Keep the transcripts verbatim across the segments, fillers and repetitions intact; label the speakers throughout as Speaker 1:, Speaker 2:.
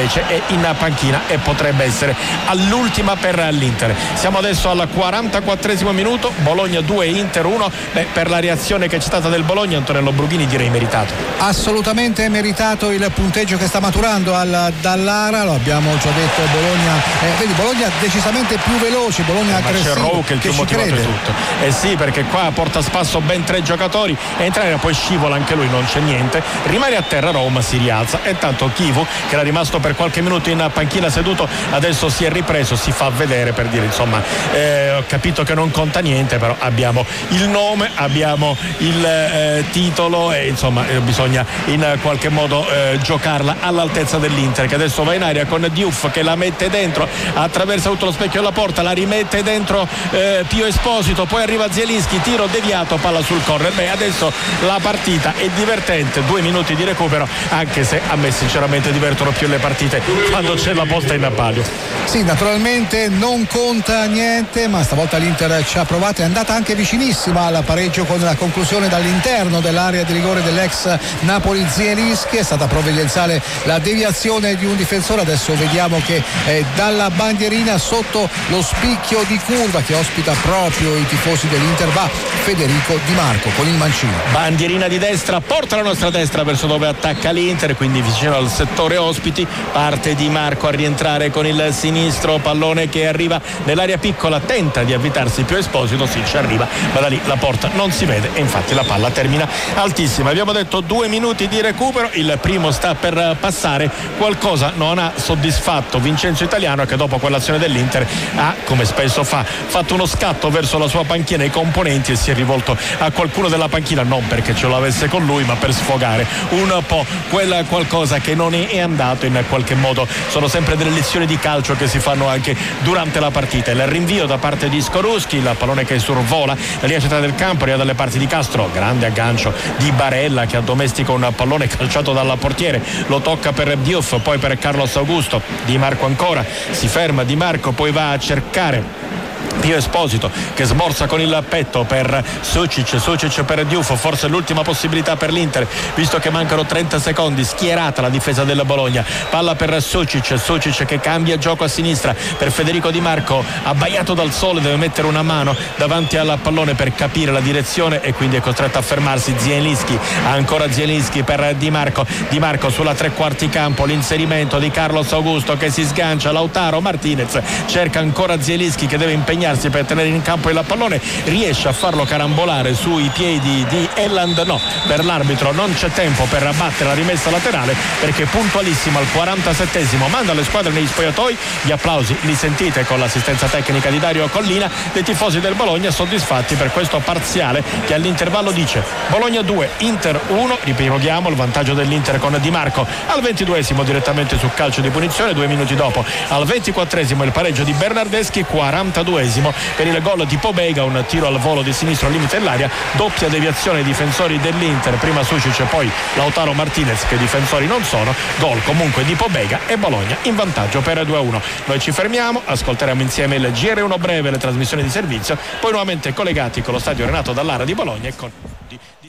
Speaker 1: invece è in panchina e potrebbe essere all'ultima per l'Inter. Siamo adesso al quarantaquattresimo minuto, Bologna due, Inter uno. Beh, per la reazione che c'è stata del Bologna, Antonello Brughini, direi meritato.
Speaker 2: Assolutamente meritato il punteggio che sta maturando al Dallara, lo abbiamo già detto. Bologna, eh, vedi, Bologna decisamente più veloce, Bologna aggressivo,
Speaker 1: ma c'è Rowe che è il più motivato di tutto. Eh sì, perché qua porta a spasso ben tre giocatori, entra e poi scivola anche lui, non c'è niente, rimane a terra Roma, si rialza e intanto Chivu, che era rimasto per qualche minuto in panchina seduto, adesso si è ripreso, si fa vedere per dire insomma eh, ho capito che non conta niente, però abbiamo il nome, abbiamo il eh, titolo e insomma eh, bisogna in qualche modo eh, giocarla all'altezza dell'Inter, che adesso va in aria con Diouf che la mette dentro, attraversa tutto lo specchio della porta, la rimette dentro eh, Pio Esposito, poi arriva Zielinski, tiro deviato, palla sul corner. Beh, adesso la partita è divertente, due minuti di recupero, anche se a me sinceramente divertono più le partite quando c'è la posta in palio.
Speaker 2: Sì, naturalmente non conta niente, ma stavolta l'Inter ci ha provato, è andata anche vicinissima al pareggio con la conclusione dall'interno dell'area di rigore dell'ex Napoli Zielinski, è stata provvidenziale la deviazione di un difensore. Adesso vediamo che eh, dalla bandierina sotto lo spicchio di curva che ospita proprio i tifosi dell'Inter va Federico Di Marco con il mancino.
Speaker 1: Bandierina di destra, porta la nostra destra verso dove attacca l'Inter, quindi vicino al settore ospiti, parte Di Marco a rientrare con il sinistro, pallone che arriva nell'area piccola, tenta di avvitarsi Pio Esposito, sì, ci arriva, ma da lì la porta non si vede e infatti la palla termina altissima. Abbiamo detto due minuti di recupero, il primo sta per passare, qualcosa non ha soddisfatto Vincenzo Italiano, che dopo quell'azione dell'Inter ha, come spesso fa, fatto uno scatto verso la sua panchina, i componenti, e si è rivolto a qualcuno della panchina, non perché ce l'avesse con lui ma per sfogare un po' quel qualcosa che non è andato. In qualche modo sono sempre delle lezioni di calcio che si fanno anche durante la partita. Il rinvio da parte di Skorupski, il pallone che sorvola la linea centrale del campo, arriva dalle parti di Castro, grande aggancio di Barella che addomestica un pallone calciato dal portiere, lo tocca per Diouf, poi per Carlos Augusto, Di Marco ancora, si ferma Di Marco, poi va a cercare Pio Esposito che smorza con il petto per Sucic, Sucic per Diouf, forse l'ultima possibilità per l'Inter visto che mancano trenta secondi, schierata la difesa del Bologna, palla per Sucic, Sucic che cambia gioco a sinistra per Federico Di Marco, abbaiato dal sole, deve mettere una mano davanti al pallone per capire la direzione e quindi è costretto a fermarsi. Zielinski, ancora Zielinski per Di Marco, Di Marco sulla tre quarti campo, l'inserimento di Carlos Augusto che si sgancia, Lautaro Martinez cerca ancora Zielinski che deve impegnare per tenere in campo il pallone, riesce a farlo carambolare sui piedi di Elland, no, per l'arbitro non c'è tempo per battere la rimessa laterale perché puntualissimo al quarantasettesimo manda le squadre negli spogliatoi. Gli applausi li sentite con l'assistenza tecnica di Dario Collina dei tifosi del Bologna, soddisfatti per questo parziale che all'intervallo dice Bologna due, Inter uno. Ripetiamo il vantaggio dell'Inter con Di Marco al ventiduesimo direttamente su calcio di punizione, due minuti dopo al ventiquattresimo il pareggio di Bernardeschi, quarantaduesimo per il gol di Pobega, un tiro al volo di sinistro al limite dell'area, doppia deviazione ai difensori dell'Inter, prima Sucic e poi Lautaro Martinez che difensori non sono, gol comunque di Pobega e Bologna in vantaggio per due a uno. Noi ci fermiamo, ascolteremo insieme il G R uno breve, le trasmissioni di servizio, poi nuovamente collegati con lo stadio Renato Dallara di Bologna e con di, di...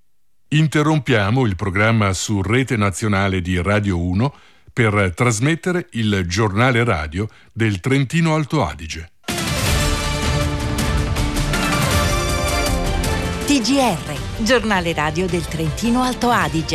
Speaker 3: Interrompiamo il programma su Rete Nazionale di Radio uno per trasmettere il giornale radio del Trentino Alto Adige.
Speaker 4: T G R, giornale radio del Trentino Alto Adige.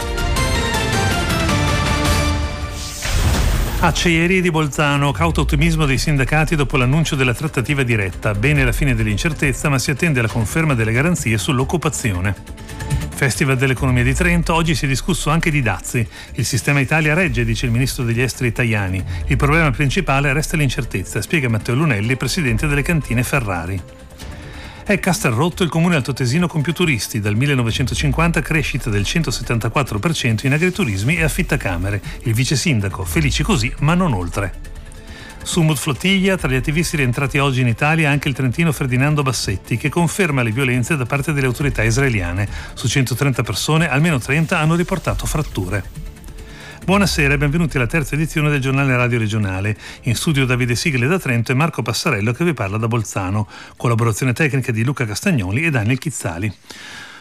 Speaker 5: Acciaierie di Bolzano, cauto ottimismo dei sindacati dopo l'annuncio della trattativa diretta. Bene la fine dell'incertezza, ma si attende la conferma delle garanzie sull'occupazione. Festival dell'economia di Trento, oggi si è discusso anche di dazi. Il sistema Italia regge, dice il ministro degli esteri Tajani. Il problema principale resta l'incertezza, spiega Matteo Lunelli, presidente delle cantine Ferrari. È Castelrotto il comune altoatesino con più turisti, dal millenovecentocinquanta crescita del centosettantaquattro per cento in agriturismi e affittacamere. Il vice sindaco, felici così ma non oltre. Sumut Flottiglia, tra gli attivisti rientrati oggi in Italia anche il trentino Ferdinando Bassetti, che conferma le violenze da parte delle autorità israeliane. Su centotrenta persone, almeno trenta hanno riportato fratture. Buonasera e benvenuti alla terza edizione del giornale radio regionale. In studio Davide Sigle da Trento e Marco Passarello che vi parla da Bolzano. Collaborazione tecnica di Luca Castagnoli e Daniel Chizzali.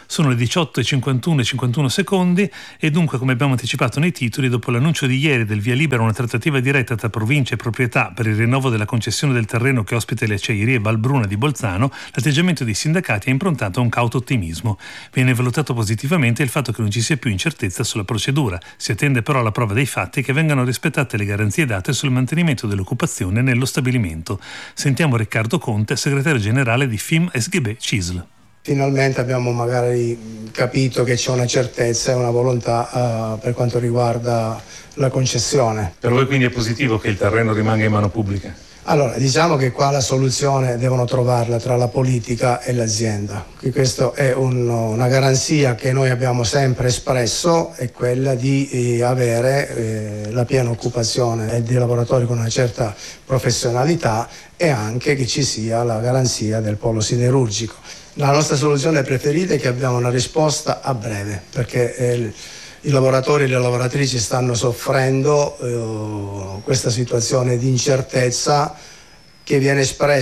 Speaker 5: Sono le diciotto e cinquantuno e cinquantuno secondi e dunque, come abbiamo anticipato nei titoli, dopo l'annuncio di ieri del via libera a una trattativa diretta tra provincia e proprietà per il rinnovo della concessione del terreno che ospita le acciaierie Valbruna di Bolzano, l'atteggiamento dei sindacati è improntato a un cauto ottimismo. Viene valutato positivamente il fatto che non ci sia più incertezza sulla procedura. Si attende però alla prova dei fatti che vengano rispettate le garanzie date sul mantenimento dell'occupazione nello stabilimento. Sentiamo Riccardo Conte, segretario generale di F I M S G B C I S L.
Speaker 6: Finalmente abbiamo magari capito che c'è una certezza e una volontà uh, per quanto riguarda la concessione.
Speaker 5: Per voi quindi è positivo che il terreno rimanga in mano pubblica?
Speaker 6: Allora, diciamo che qua la soluzione devono trovarla tra la politica e l'azienda. Questa è un, una garanzia che noi abbiamo sempre espresso, è quella di eh, avere eh, la piena occupazione dei lavoratori con una certa professionalità e anche che ci sia la garanzia del polo siderurgico. La nostra soluzione preferita è che abbiamo una risposta a breve, perché eh, i lavoratori e le lavoratrici stanno soffrendo eh, questa situazione di incertezza che viene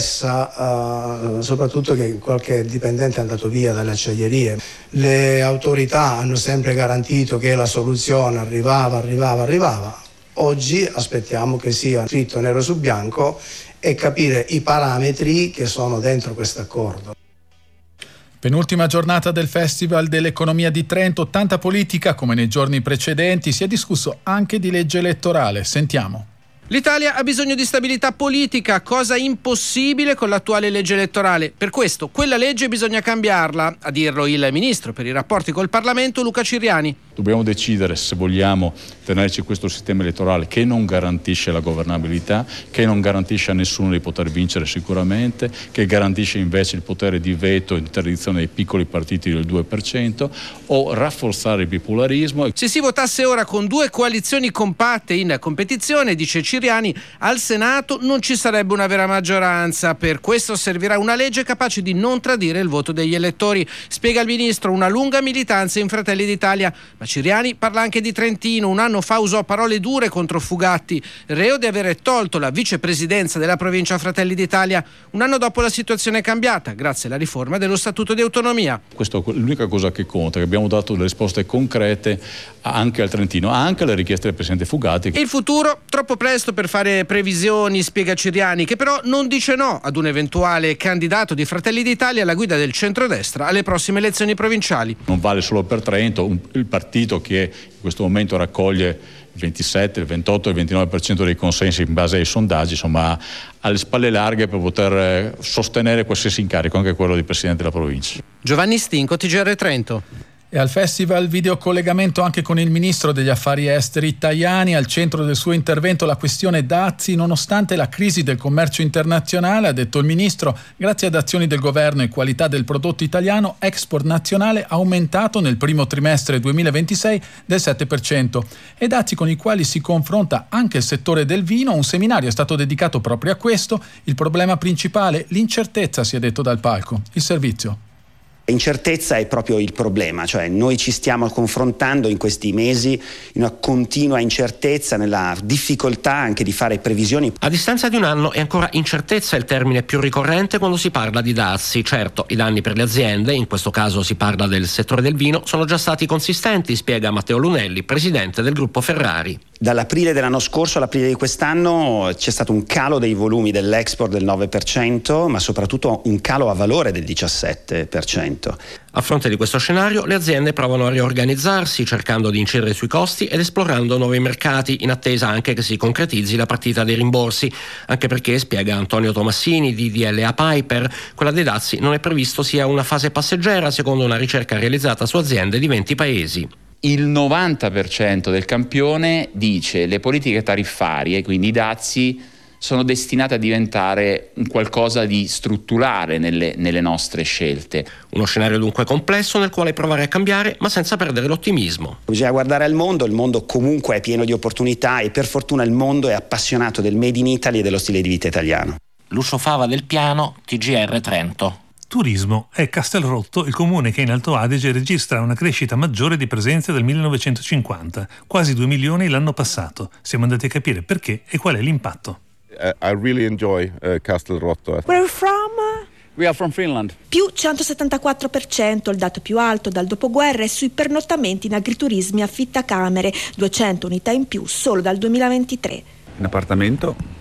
Speaker 6: espressa eh, soprattutto che qualche dipendente è andato via dalle acciaierie. Le autorità hanno sempre garantito che la soluzione arrivava, arrivava, arrivava. Oggi aspettiamo che sia scritto nero su bianco e capire i parametri che sono dentro questo accordo.
Speaker 2: Penultima giornata del Festival dell'Economia di Trento, tanta politica come nei giorni precedenti, si è discusso anche di legge elettorale. Sentiamo.
Speaker 7: L'Italia ha bisogno di stabilità politica, cosa impossibile con l'attuale legge elettorale. Per questo, quella legge bisogna cambiarla, a dirlo il ministro per i rapporti col Parlamento Luca Ciriani.
Speaker 8: Dobbiamo decidere se vogliamo tenerci questo sistema elettorale che non garantisce la governabilità, che non garantisce a nessuno di poter vincere sicuramente, che garantisce invece il potere di veto e interdizione dei piccoli partiti del due per cento, o rafforzare il bipolarismo.
Speaker 7: Se si votasse ora con due coalizioni compatte in competizione, dice Ciriani, al Senato non ci sarebbe una vera maggioranza. Per questo servirà una legge capace di non tradire il voto degli elettori. Spiega il ministro, una lunga militanza in Fratelli d'Italia. Ma Ciriani parla anche di Trentino. Un anno fa usò parole dure contro Fugatti, reo di avere tolto la vicepresidenza della provincia Fratelli d'Italia. Un anno dopo la situazione è cambiata, grazie alla riforma dello Statuto di Autonomia.
Speaker 8: Questa è l'unica cosa che conta, che abbiamo dato delle risposte concrete anche al Trentino, anche alle richieste del presidente Fugatti.
Speaker 7: Il futuro? Troppo presto per fare previsioni, spiega Ciriani, che però non dice no ad un eventuale candidato di Fratelli d'Italia alla guida del centrodestra alle prossime elezioni provinciali.
Speaker 8: Non vale solo per Trento, un, il partito che in questo momento raccoglie il ventisette, il ventotto e il ventinove per cento dei consensi in base ai sondaggi, insomma ha le spalle larghe per poter sostenere qualsiasi incarico, anche quello di presidente della provincia.
Speaker 7: Giovanni Stinco, T G R Trento.
Speaker 2: E al festival videocollegamento anche con il ministro degli affari esteri Tajani, al centro del suo intervento la questione dazi. Nonostante la crisi del commercio internazionale, ha detto il ministro, grazie ad azioni del governo e qualità del prodotto italiano, export nazionale ha aumentato nel primo trimestre duemilaventisei del sette per cento. E dazi con i quali si confronta anche il settore del vino. Un seminario è stato dedicato proprio a questo. Il problema principale, l'incertezza, si è detto dal palco. Il servizio.
Speaker 9: L'incertezza è proprio il problema, cioè noi ci stiamo confrontando in questi mesi in una continua incertezza, nella difficoltà anche di fare previsioni.
Speaker 10: A distanza di un anno è ancora incertezza il termine più ricorrente quando si parla di dazi. Certo, i danni per le aziende, in questo caso si parla del settore del vino, sono già stati consistenti, spiega Matteo Lunelli, presidente del gruppo Ferrari.
Speaker 9: Dall'aprile dell'anno scorso all'aprile di quest'anno c'è stato un calo dei volumi dell'export del nove per cento, ma soprattutto un calo a valore del diciassette per cento.
Speaker 10: A fronte di questo scenario, le aziende provano a riorganizzarsi, cercando di incidere sui costi ed esplorando nuovi mercati, in attesa anche che si concretizzi la partita dei rimborsi. Anche perché, spiega Antonio Tomassini di D L A Piper, quella dei dazi non è previsto sia una fase passeggera, secondo una ricerca realizzata su aziende di venti paesi.
Speaker 11: Il novanta per cento del campione dice le politiche tariffarie, quindi i dazi, sono destinate a diventare un qualcosa di strutturale nelle, nelle nostre scelte.
Speaker 10: Uno scenario dunque complesso nel quale provare a cambiare, ma senza perdere l'ottimismo.
Speaker 9: Bisogna guardare al mondo, il mondo comunque è pieno di opportunità e per fortuna il mondo è appassionato del Made in Italy e dello stile di vita italiano.
Speaker 10: Lucio Fava del Piano, T G R Trento.
Speaker 5: Turismo. È Castelrotto il comune che in Alto Adige registra una crescita maggiore di presenze del millenovecentocinquanta, quasi due milioni l'anno passato. Siamo andati a capire perché e qual è l'impatto.
Speaker 12: Uh, I really enjoy uh, Castelrotto.
Speaker 13: Where are you from?
Speaker 12: We are from Finland.
Speaker 13: Più centosettantaquattro per cento, il dato più alto dal dopoguerra, è sui pernottamenti in agriturismi affittacamere, duecento unità in più solo dal duemilaventitré.
Speaker 14: In appartamento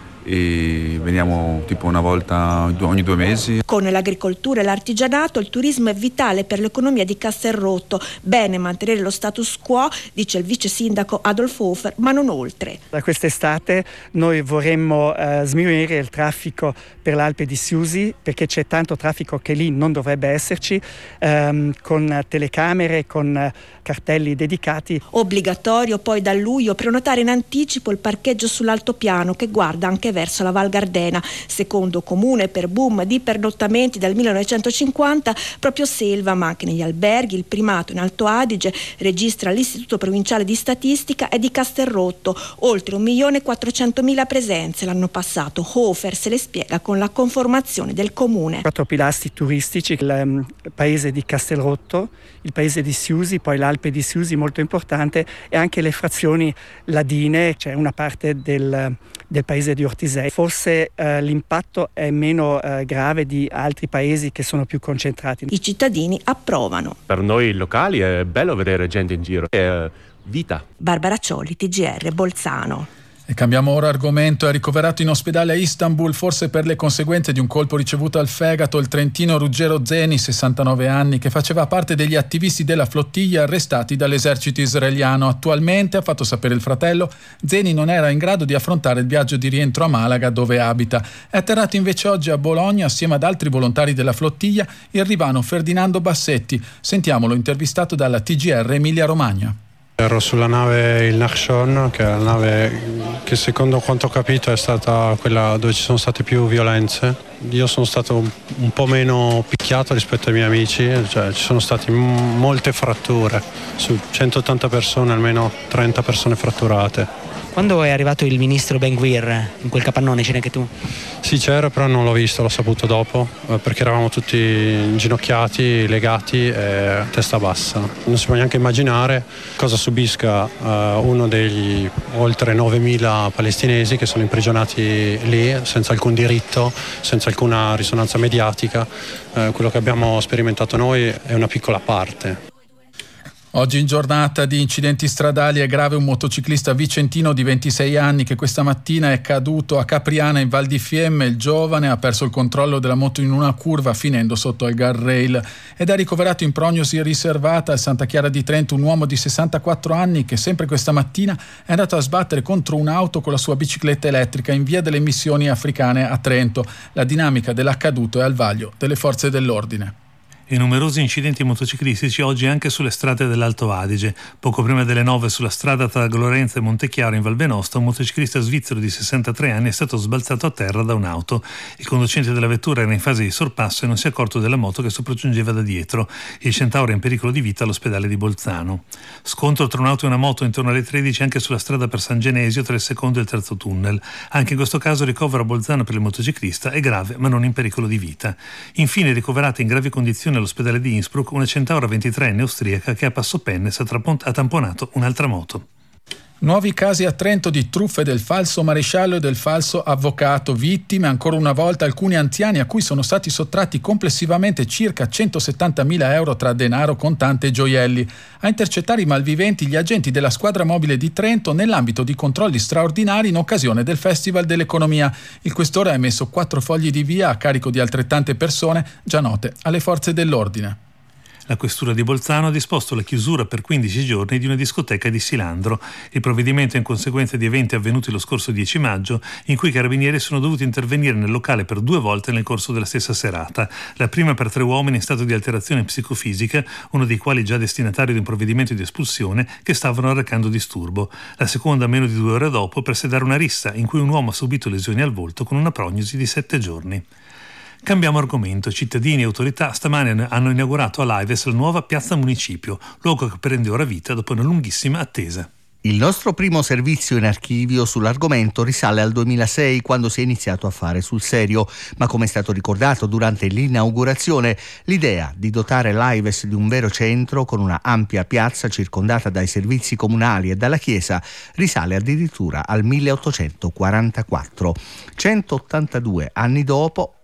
Speaker 14: e veniamo tipo una volta ogni due mesi.
Speaker 13: Con l'agricoltura e l'artigianato il turismo è vitale per l'economia di Castelrotto. Bene mantenere lo status quo, dice il vice sindaco Adolf Hofer, ma non oltre.
Speaker 15: Da quest'estate noi vorremmo uh, sminuire il traffico per l'Alpe di Siusi, perché c'è tanto traffico che lì non dovrebbe esserci, um, con telecamere, con uh, cartelli dedicati.
Speaker 13: Obbligatorio poi da luglio prenotare in anticipo il parcheggio sull'altopiano che guarda anche verso la Val Gardena. Secondo comune per boom di pernottamenti dal millenovecentocinquanta, proprio Selva, ma anche negli alberghi, il primato in Alto Adige, registra l'Istituto Provinciale di Statistica, è di Castelrotto, oltre un milione e quattrocentomila presenze l'anno passato. Hofer se le spiega con la conformazione del comune.
Speaker 15: Quattro pilastri turistici, il um, paese di Castelrotto, il paese di Siusi, poi l'Alpe di Siusi molto importante, e anche le frazioni ladine, c'è una parte del, del paese di Ortisei. Forse uh, l'impatto è meno uh, grave di altri paesi che sono più concentrati.
Speaker 13: I cittadini approvano.
Speaker 16: Per noi locali è bello vedere gente in giro, è vita.
Speaker 13: Barbara Ciolli, T G R, Bolzano.
Speaker 17: E cambiamo ora argomento. È ricoverato in ospedale a Istanbul, forse per le conseguenze di un colpo ricevuto al fegato, il trentino Ruggero Zeni, sessantanove anni, che faceva parte degli attivisti della flottiglia arrestati dall'esercito israeliano. Attualmente, ha fatto sapere il fratello, Zeni non era in grado di affrontare il viaggio di rientro a Malaga, dove abita. È atterrato invece oggi a Bologna assieme ad altri volontari della flottiglia il rivano Ferdinando Bassetti. Sentiamolo intervistato dalla T G R Emilia Romagna.
Speaker 18: Ero sulla nave il Nachshon, che è la nave che secondo quanto ho capito è stata quella dove ci sono state più violenze. Io sono stato un po' meno picchiato rispetto ai miei amici, cioè ci sono state m- molte fratture, su centottanta persone almeno trenta persone fratturate.
Speaker 19: Quando è arrivato il ministro Ben-Gvir in quel capannone, c'era anche tu?
Speaker 18: Sì, c'era, però non l'ho visto, l'ho saputo dopo, perché eravamo tutti inginocchiati, legati e a testa bassa. Non si può neanche immaginare cosa subisca uh, uno degli oltre novemila palestinesi che sono imprigionati lì senza alcun diritto, senza alcuna risonanza mediatica. Uh, quello che abbiamo sperimentato noi è una piccola parte.
Speaker 17: Oggi in giornata di incidenti stradali è grave un motociclista vicentino di ventisei anni che questa mattina è caduto a Capriana in Val di Fiemme. Il giovane ha perso il controllo della moto in una curva finendo sotto al guardrail ed è ricoverato in prognosi riservata al Santa Chiara di Trento un uomo di sessantaquattro anni che sempre questa mattina è andato a sbattere contro un'auto con la sua bicicletta elettrica in via delle Missioni Africane a Trento. La dinamica dell'accaduto è al vaglio delle forze dell'ordine.
Speaker 5: E numerosi incidenti motociclistici oggi anche sulle strade dell'Alto Adige. Poco prima delle nove sulla strada tra Glorenza e Montechiaro in Val Venosta un motociclista svizzero di sessantatré anni è stato sbalzato a terra da un'auto. Il conducente della vettura era in fase di sorpasso e non si è accorto della moto che sopraggiungeva da dietro. Il Centauro è in pericolo di vita all'ospedale di Bolzano. Scontro tra un'auto e una moto intorno alle tredici anche sulla strada per San Genesio tra il secondo e il terzo tunnel. Anche in questo caso ricovero a Bolzano per il motociclista è grave ma non in pericolo di vita. Infine ricoverata in gravi condizioni all'ospedale di Innsbruck una Centauro ventitreenne austriaca che a passo penne ha tamponato un'altra moto.
Speaker 17: Nuovi casi a Trento di truffe del falso maresciallo e del falso avvocato. Vittime ancora una volta alcuni anziani a cui sono stati sottratti complessivamente circa centosettantamila euro tra denaro, contante e gioielli. A intercettare i malviventi gli agenti della squadra mobile di Trento nell'ambito di controlli straordinari in occasione del Festival dell'Economia. Il questore ha emesso quattro fogli di via a carico di altrettante persone già note alle forze dell'ordine.
Speaker 5: La questura di Bolzano ha disposto la chiusura per quindici giorni di una discoteca di Silandro. Il provvedimento è in conseguenza di eventi avvenuti lo scorso dieci maggio, in cui i carabinieri sono dovuti intervenire nel locale per due volte nel corso della stessa serata. La prima per tre uomini in stato di alterazione psicofisica, uno dei quali già destinatario di un provvedimento di espulsione, che stavano arrecando disturbo. La seconda meno di due ore dopo per sedare una rissa, in cui un uomo ha subito lesioni al volto con una prognosi di sette giorni. Cambiamo argomento. Cittadini e autorità stamane hanno inaugurato a Laives la nuova piazza municipio, luogo che prende ora vita dopo una lunghissima attesa.
Speaker 20: Il nostro primo servizio in archivio sull'argomento risale al duemilasei, quando si è iniziato a fare sul serio, ma come è stato ricordato durante l'inaugurazione, l'idea di dotare Laives di un vero centro con una ampia piazza circondata dai servizi comunali e dalla chiesa risale addirittura al milleottocentoquarantaquattro. centottantadue anni dopo,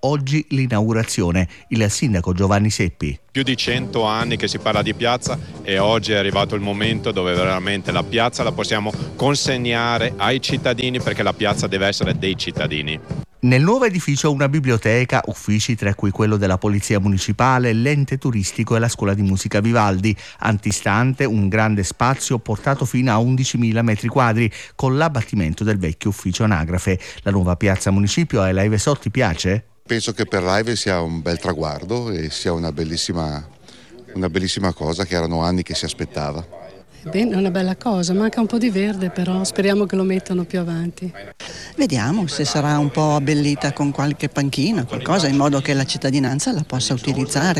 Speaker 20: oggi l'inaugurazione. Il sindaco Giovanni Seppi.
Speaker 12: Più di cento anni che si parla di piazza e oggi è arrivato il momento dove veramente la piazza la possiamo consegnare ai cittadini, perché la piazza deve essere dei cittadini.
Speaker 20: Nel nuovo edificio una biblioteca, uffici tra cui quello della Polizia Municipale, l'ente turistico e la scuola di musica Vivaldi. Antistante un grande spazio portato fino a undicimila metri quadri con l'abbattimento del vecchio ufficio anagrafe. La nuova piazza municipio a Elaive Sotti piace?
Speaker 21: Penso che per Live sia un bel traguardo e sia una bellissima, una bellissima cosa che erano anni che si aspettava.
Speaker 22: Bene, è una bella cosa, manca un po' di verde, però speriamo che lo mettano più avanti.
Speaker 23: Vediamo se sarà un po' abbellita con qualche panchina, qualcosa, in modo che la cittadinanza la possa utilizzare.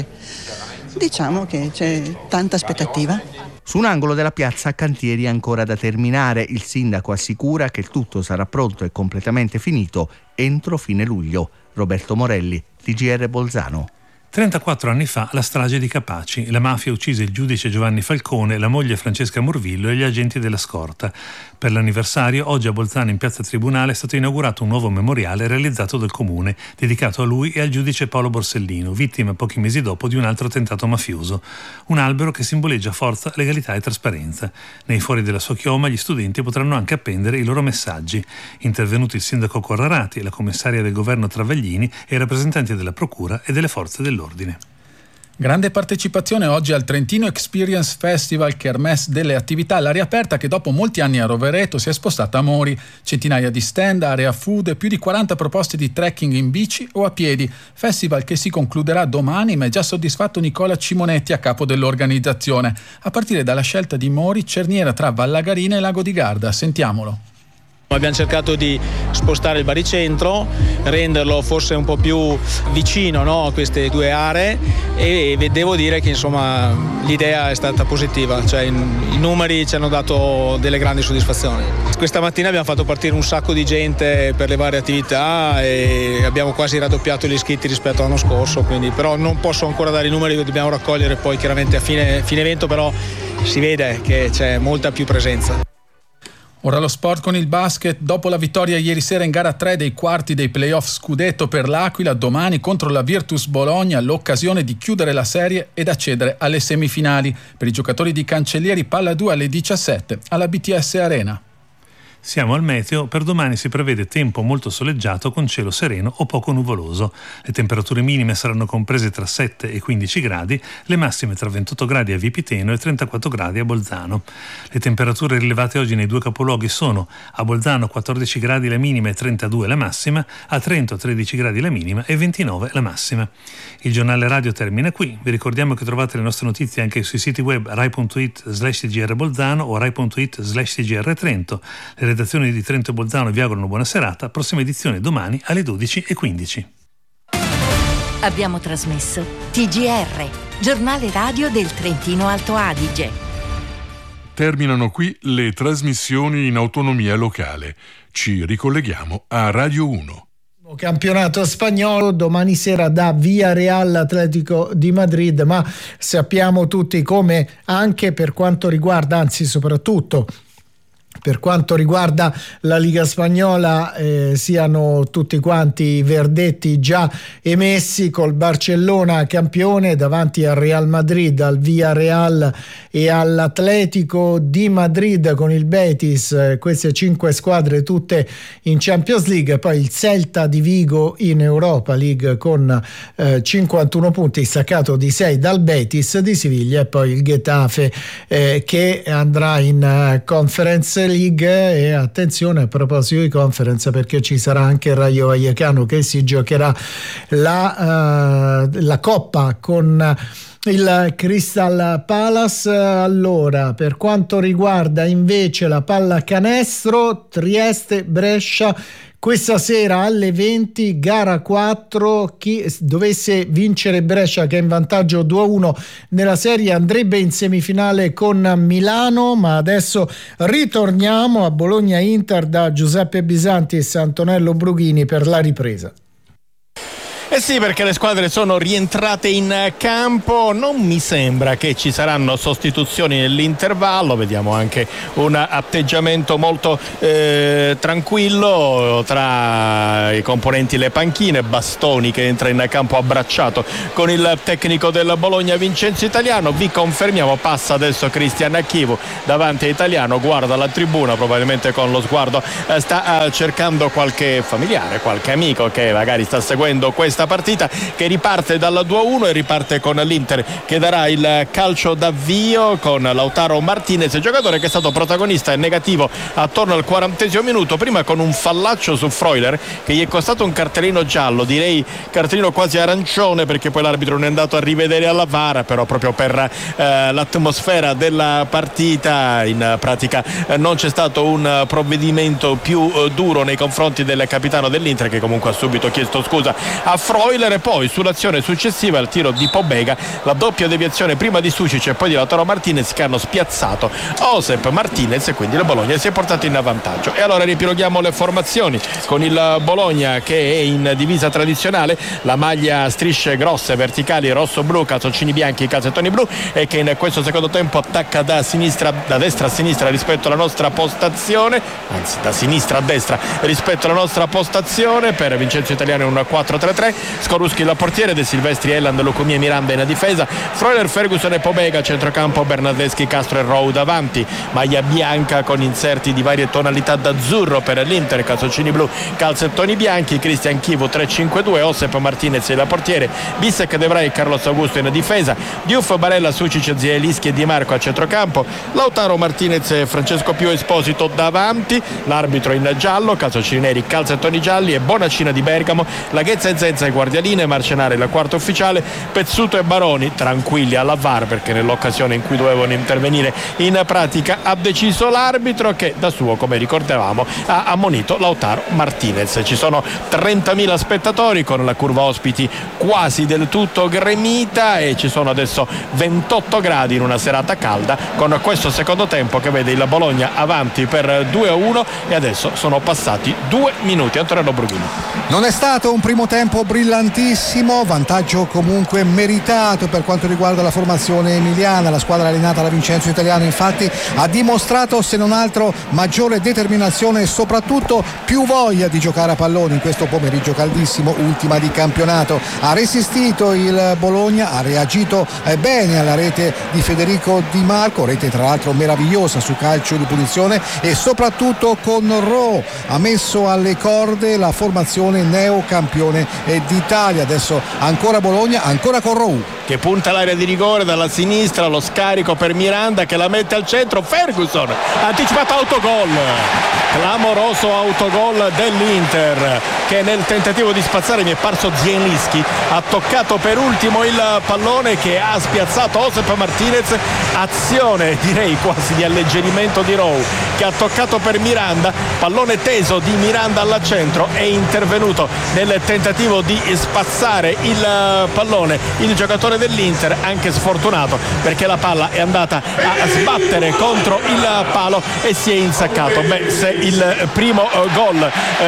Speaker 23: Diciamo che c'è tanta aspettativa.
Speaker 20: Su un angolo della piazza cantieri ancora da terminare. Il sindaco assicura che tutto sarà pronto e completamente finito entro fine luglio. Roberto Morelli, T G R Bolzano.
Speaker 5: trentaquattro anni fa la strage di Capaci. La mafia uccise il giudice Giovanni Falcone, la moglie Francesca Morvillo e gli agenti della scorta. Per l'anniversario, oggi a Bolzano in piazza Tribunale è stato inaugurato un nuovo memoriale realizzato dal comune, dedicato a lui e al giudice Paolo Borsellino, vittima pochi mesi dopo di un altro attentato mafioso. Un albero che simboleggia forza, legalità e trasparenza. Nei fori della sua chioma gli studenti potranno anche appendere i loro messaggi. Intervenuti il sindaco Corrarati, la commissaria del governo Travaglini e i rappresentanti della procura e delle forze dell'ordine.
Speaker 17: Grande partecipazione oggi al Trentino Experience Festival, kermesse delle attività all'aria aperta che dopo molti anni a Rovereto si è spostata a Mori. Centinaia di stand, area food e più di quaranta proposte di trekking in bici o a piedi. Festival che si concluderà domani, ma è già soddisfatto Nicola Cimonetti, a capo dell'organizzazione, a partire dalla scelta di Mori, cerniera tra Vallagarina e Lago di Garda. Sentiamolo.
Speaker 1: Abbiamo cercato di spostare il baricentro, renderlo forse un po' più vicino, no, a queste due aree, e devo dire che insomma l'idea è stata positiva, cioè i numeri ci hanno dato delle grandi soddisfazioni. Questa mattina abbiamo fatto partire un sacco di gente per le varie attività e abbiamo quasi raddoppiato gli iscritti rispetto all'anno scorso, quindi però non posso ancora dare i numeri, li dobbiamo raccogliere poi chiaramente a fine, fine evento, però si vede che c'è molta più presenza.
Speaker 17: Ora lo sport con il basket. Dopo la vittoria ieri sera in gara tre dei quarti dei playoff scudetto per l'Aquila, domani contro la Virtus Bologna l'occasione di chiudere la serie ed accedere alle semifinali. Per i giocatori di Cancellieri palla due alle diciassette alla B T S Arena.
Speaker 5: Siamo al meteo. Per domani si prevede tempo molto soleggiato con cielo sereno o poco nuvoloso. Le temperature minime saranno comprese tra sette e quindici gradi, le massime tra ventotto gradi a Vipiteno e trentaquattro gradi a Bolzano. Le temperature rilevate oggi nei due capoluoghi sono: a Bolzano quattordici gradi la minima e trentadue la massima, a Trento tredici gradi la minima e ventinove la massima. Il giornale radio termina qui. Vi ricordiamo che trovate le nostre notizie anche sui siti web rai punto it slash T G R Bolzano o rai punto it slash T G R Trento. Le redazioni di Trento e Bolzano vi augurano buona serata. Prossima edizione domani alle dodici e quindici.
Speaker 4: Abbiamo trasmesso T G R, giornale radio del Trentino Alto Adige.
Speaker 3: Terminano qui le trasmissioni in autonomia locale. Ci ricolleghiamo a Radio uno.
Speaker 24: Campionato spagnolo domani sera da Villarreal Atletico di Madrid, ma sappiamo tutti come anche per quanto riguarda, anzi soprattutto per quanto riguarda la Liga Spagnola, eh, siano tutti quanti i verdetti già emessi, col Barcellona campione davanti al Real Madrid, al Villarreal e all'Atletico di Madrid con il Betis, eh, queste cinque squadre tutte in Champions League, poi il Celta di Vigo in Europa League con eh, cinquantuno punti, staccato di sei dal Betis di Siviglia, e poi il Getafe eh, che andrà in uh, Conference League. E attenzione a proposito di Conference, perché ci sarà anche il Rayo Vallecano che si giocherà la, uh, la Coppa con il Crystal Palace. Allora, per quanto riguarda invece la pallacanestro, Trieste-Brescia questa sera alle venti, gara quattro. Chi dovesse vincere Brescia, che è in vantaggio due a uno nella serie, andrebbe in semifinale con Milano. Ma adesso ritorniamo a Bologna-Inter da Giuseppe Bisanti e Antonello Brughini per la ripresa.
Speaker 1: Eh sì, perché le squadre sono rientrate in campo, non mi sembra che ci saranno sostituzioni nell'intervallo, vediamo anche un atteggiamento molto eh, tranquillo tra i componenti le panchine, Bastoni che entra in campo abbracciato con il tecnico del Bologna Vincenzo Italiano. Vi confermiamo, passa adesso Cristian Chivu davanti a Italiano, guarda la tribuna, probabilmente con lo sguardo eh, sta eh, cercando qualche familiare, qualche amico che magari sta seguendo questa partita, che riparte dal due a uno e riparte con l'Inter che darà il calcio d'avvio con Lautaro Martinez, giocatore che è stato protagonista e negativo attorno al quarantesimo minuto, prima con un fallaccio su Freuler che gli è costato un cartellino giallo, direi cartellino quasi arancione, perché poi l'arbitro non è andato a rivedere alla V A R, però proprio per eh, l'atmosfera della partita in pratica eh, non c'è stato un provvedimento più eh, duro nei confronti del capitano dell'Inter, che comunque ha subito chiesto scusa a Freuler. E poi sull'azione successiva al tiro di Pobega, la doppia deviazione prima di Sucic e poi di Lautaro Martinez che hanno spiazzato Josep Martinez, e quindi il Bologna si è portato in vantaggio. E allora riepiloghiamo le formazioni con il Bologna che è in divisa tradizionale, la maglia a strisce grosse verticali rosso-blu, calzoncini bianchi, calzettoni blu, e che in questo secondo tempo attacca da sinistra, da destra a sinistra rispetto alla nostra postazione, anzi da sinistra a destra rispetto alla nostra postazione. Per Vincenzo Italiano è un quattro tre tre, Skorupski il portiere, De Silvestri, Elland, Lucumia e Miranda in difesa, Freuler, Ferguson e Pobega, centrocampo Bernardeschi, Castro e Rowe davanti, maglia bianca con inserti di varie tonalità d'azzurro per l'Inter, calzoncini blu, calzettoni bianchi, Cristian Chivu tre cinque due, Josep Martinez il portiere, Bissek, De Vrij, Carlos Augusto in difesa, Diouf, Barella, Sucic, Zielinski e Di Marco a centrocampo, Lautaro Martinez e Francesco Pio Esposito davanti, l'arbitro in giallo, calzoncini neri, calzettoni gialli e Bonacina di Bergamo, Laghezza e Zezza e Guardialine, Marcenare il quarto ufficiale, Pezzuto e Baroni tranquilli alla V A R, perché nell'occasione in cui dovevano intervenire in pratica ha deciso l'arbitro, che da suo, come ricordavamo, ha ammonito Lautaro Martinez. Ci sono trentamila spettatori con la curva ospiti quasi del tutto gremita e ci sono adesso ventotto gradi in una serata calda, con questo secondo tempo che vede il Bologna avanti per due a uno e adesso sono passati due minuti. Antonello Brughini.
Speaker 2: Non è stato un primo tempo brillantissimo, vantaggio comunque meritato per quanto riguarda la formazione emiliana. La squadra allenata da Vincenzo Italiano infatti ha dimostrato, se non altro, maggiore determinazione e soprattutto più voglia di giocare a pallone in questo pomeriggio caldissimo, ultima di campionato. Ha resistito il Bologna, ha reagito bene alla rete di Federico Di Marco, rete tra l'altro meravigliosa su calcio di punizione, e soprattutto con Rowe ha messo alle corde la formazione neocampione d'Italia. Adesso ancora Bologna, ancora con Rowe
Speaker 1: che punta l'area di rigore dalla sinistra, lo scarico per Miranda che la mette al centro, Ferguson anticipato, autogol, clamoroso autogol dell'Inter, che nel tentativo di spazzare, mi è parso Zielinski, ha toccato per ultimo il pallone che ha spiazzato Josep Martinez, azione direi quasi di alleggerimento di Rowe che ha toccato per Miranda, pallone teso di Miranda al centro, è intervenuto nel tentativo di spazzare il pallone il giocatore dell'Inter, anche sfortunato perché la palla è andata a sbattere contro il palo e si è insaccato. Beh, se il primo gol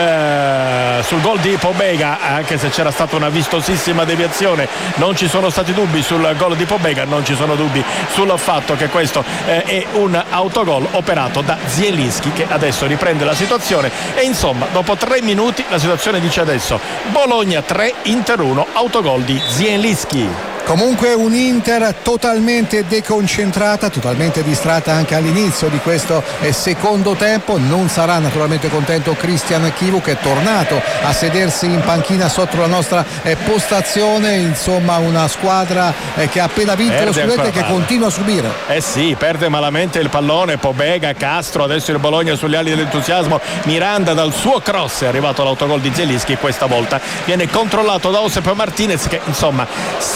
Speaker 1: eh, sul gol di Pobega, anche se c'era stata una vistosissima deviazione, non ci sono stati dubbi sul gol di Pobega, non ci sono dubbi sul fatto che questo eh, è un autogol operato da Zielinski, che adesso riprende la situazione e insomma dopo tre minuti la situazione dice adesso Bologna tre, Inter uno, autogol di Zielinski.
Speaker 2: Comunque un Inter totalmente deconcentrata, totalmente distratta anche all'inizio di questo secondo tempo. Non sarà naturalmente contento Cristian Chivu, che è tornato a sedersi in panchina sotto la nostra postazione. Insomma, una squadra che ha appena vinto perde lo scudetto e che male. continua a subire.
Speaker 1: Eh sì, perde malamente il pallone Pobega, Castro, adesso il Bologna sulle ali dell'entusiasmo, Miranda dal suo cross è arrivato l'autogol di Zielinski, questa volta viene controllato da Josep Martinez, che insomma, se questo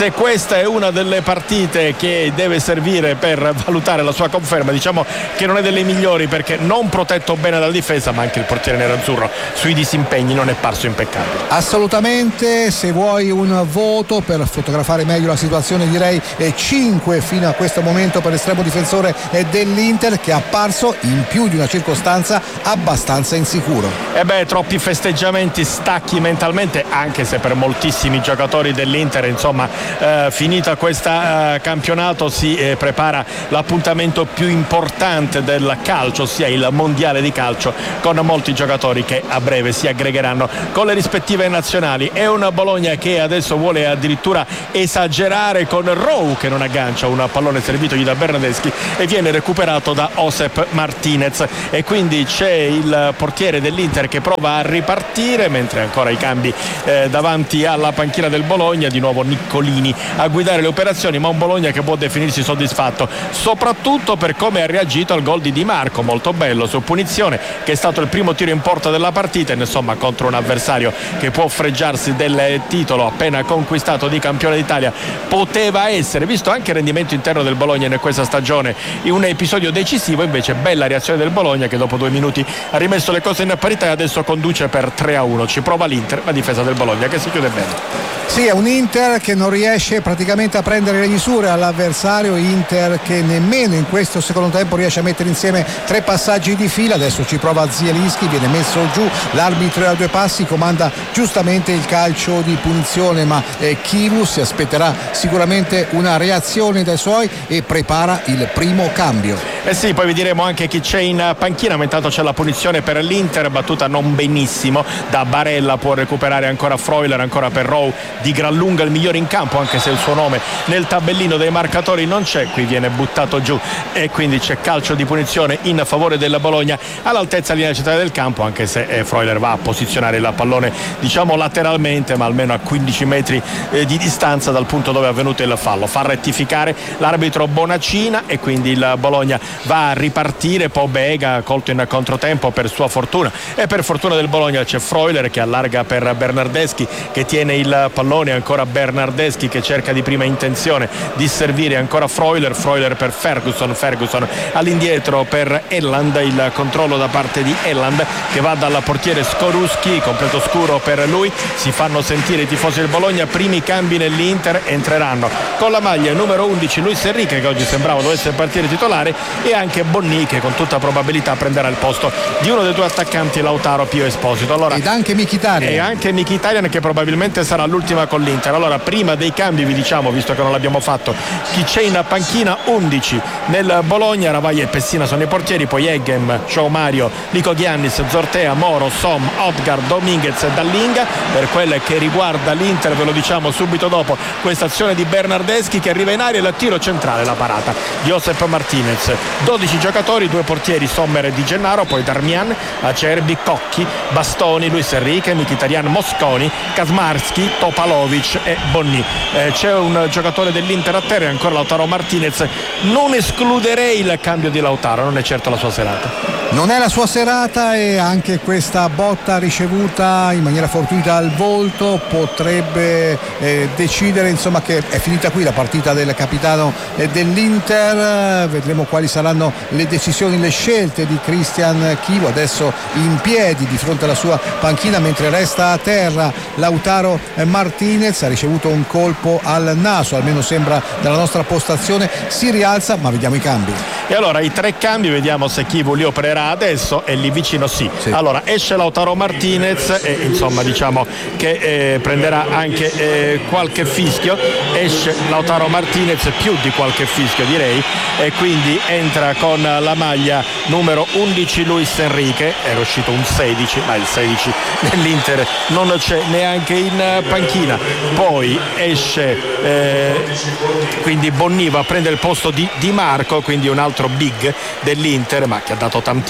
Speaker 1: questa è una delle partite che deve servire per valutare la sua conferma. Diciamo che non è delle migliori perché non protetto bene dalla difesa, ma anche il portiere nerazzurro sui disimpegni non è parso impeccabile.
Speaker 2: Assolutamente, se vuoi un voto per fotografare meglio la situazione direi cinque fino a questo momento per l'estremo difensore dell'Inter, che è apparso in più di una circostanza abbastanza insicuro.
Speaker 1: E beh, troppi festeggiamenti, stacchi mentalmente, anche se per moltissimi giocatori dell'Inter insomma eh, finita questa eh, campionato si eh, prepara l'appuntamento più importante del calcio, ossia il mondiale di calcio, con molti giocatori che a breve si aggregheranno con le rispettive nazionali. È una Bologna che adesso vuole addirittura esagerare con Rowe che non aggancia un pallone servitogli da Bernardeschi e viene recuperato da Josep Martinez, e quindi c'è il portiere dell'Inter che prova a ripartire, mentre ancora i cambi eh, davanti alla panchina del Bologna, di nuovo Niccolini a guidare le operazioni, ma un Bologna che può definirsi soddisfatto soprattutto per come ha reagito al gol di Di Marco, molto bello su punizione, che è stato il primo tiro in porta della partita, insomma contro un avversario che può fregiarsi del titolo appena conquistato di campione d'Italia. Poteva essere, visto anche il rendimento interno del Bologna in questa stagione, in un episodio decisivo. Invece bella reazione del Bologna che dopo due minuti ha rimesso le cose in parità e adesso conduce per tre a uno. Ci prova l'Inter, la difesa del Bologna che si chiude bene.
Speaker 2: Sì, è un Inter che non riesce praticamente a prendere le misure all'avversario, Inter che nemmeno in questo secondo tempo riesce a mettere insieme tre passaggi di fila. Adesso ci prova Zielinski, viene messo giù, l'arbitro a due passi comanda giustamente il calcio di punizione, ma eh, Chivu si aspetterà sicuramente una reazione dai suoi e prepara il primo cambio.
Speaker 1: Eh sì, poi vi diremo anche chi c'è in panchina, ma intanto c'è la punizione per l'Inter, battuta non benissimo da Barella, può recuperare ancora Freuler, ancora per Rowe, di gran lunga il migliore in campo, anche se il suo nome nel tabellino dei marcatori non c'è, qui viene buttato giù e quindi c'è calcio di punizione in favore della Bologna all'altezza linea centrale del campo, anche se eh, Freuler va a posizionare il pallone diciamo lateralmente, ma almeno a quindici metri eh, di distanza dal punto dove è avvenuto il fallo. Fa rettificare l'arbitro Bonacina e quindi il Bologna va a ripartire. Pobega colto in controtempo per sua fortuna, e per fortuna del Bologna c'è Freuler che allarga per Bernardeschi che tiene il pallone, ancora Bernardeschi che cerca di prima intenzione di servire, ancora Freuler, Freuler per Ferguson, Ferguson all'indietro per Elland, il controllo da parte di Elland che va dal portiere Skorusky, completo scuro per lui. Si fanno sentire i tifosi del Bologna, primi cambi nell'Inter, entreranno con la maglia numero undici Luis Enrique che oggi sembrava dovesse partire titolare, e anche Bonni che con tutta probabilità prenderà il posto di uno dei due attaccanti, Lautaro Pio Esposito. Allora,
Speaker 2: ed anche Mkhitaryan
Speaker 1: e anche Mkhitaryan che probabilmente sarà l'ultima con l'Inter. Allora, prima dei cambi vi diciamo, visto che non l'abbiamo fatto, chi c'è in panchina. Undici nel Bologna, Ravaglia e Pessina sono i portieri, poi Eggem, João Mario, Nico Giannis, Zortea, Moro, Som, Odgar, Dominguez e Dallinga. Per quelle che riguarda l'Inter ve lo diciamo subito dopo questa azione di Bernardeschi che arriva in aria e il tiro centrale, la parata di Josep Martinez. dodici giocatori, due portieri, Sommer e Di Gennaro, poi Darmian, Acerbi, Cocchi, Bastoni, Luis Enrique, Mkhitaryan, Mosconi, Kazmarski, Topalovic e Bonni. Eh, c'è un giocatore dell'Inter a terra, ancora Lautaro Martinez. Non escluderei il cambio di Lautaro, non è certo la sua serata.
Speaker 2: Non è la sua serata, e anche questa botta ricevuta in maniera fortuita al volto potrebbe eh, decidere insomma che è finita qui la partita del capitano eh, dell'Inter. Vedremo quali saranno le decisioni, le scelte di Christian Chivu, adesso in piedi di fronte alla sua panchina, mentre resta a terra Lautaro Martinez. Ha ricevuto un colpo al naso, almeno sembra dalla nostra postazione. Si rialza, ma vediamo i cambi.
Speaker 1: E allora i tre cambi, vediamo se Chivu li opererà adesso, e lì vicino sì. sì. Allora esce Lautaro Martinez e insomma diciamo che eh, prenderà anche eh, qualche fischio. Esce Lautaro Martinez, più di qualche fischio direi, e quindi entra con la maglia numero undici Luis Enrique. Era uscito un sedici, ma il sedici dell'Inter non c'è neanche in panchina. Poi esce eh, quindi Bonni va a prendere il posto di Di Marco, quindi un altro big dell'Inter, ma che ha dato tantissimo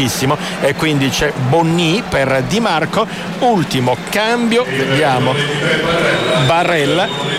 Speaker 1: fortissimo, e quindi c'è Bonni per Di Marco. Ultimo cambio, vediamo, Barella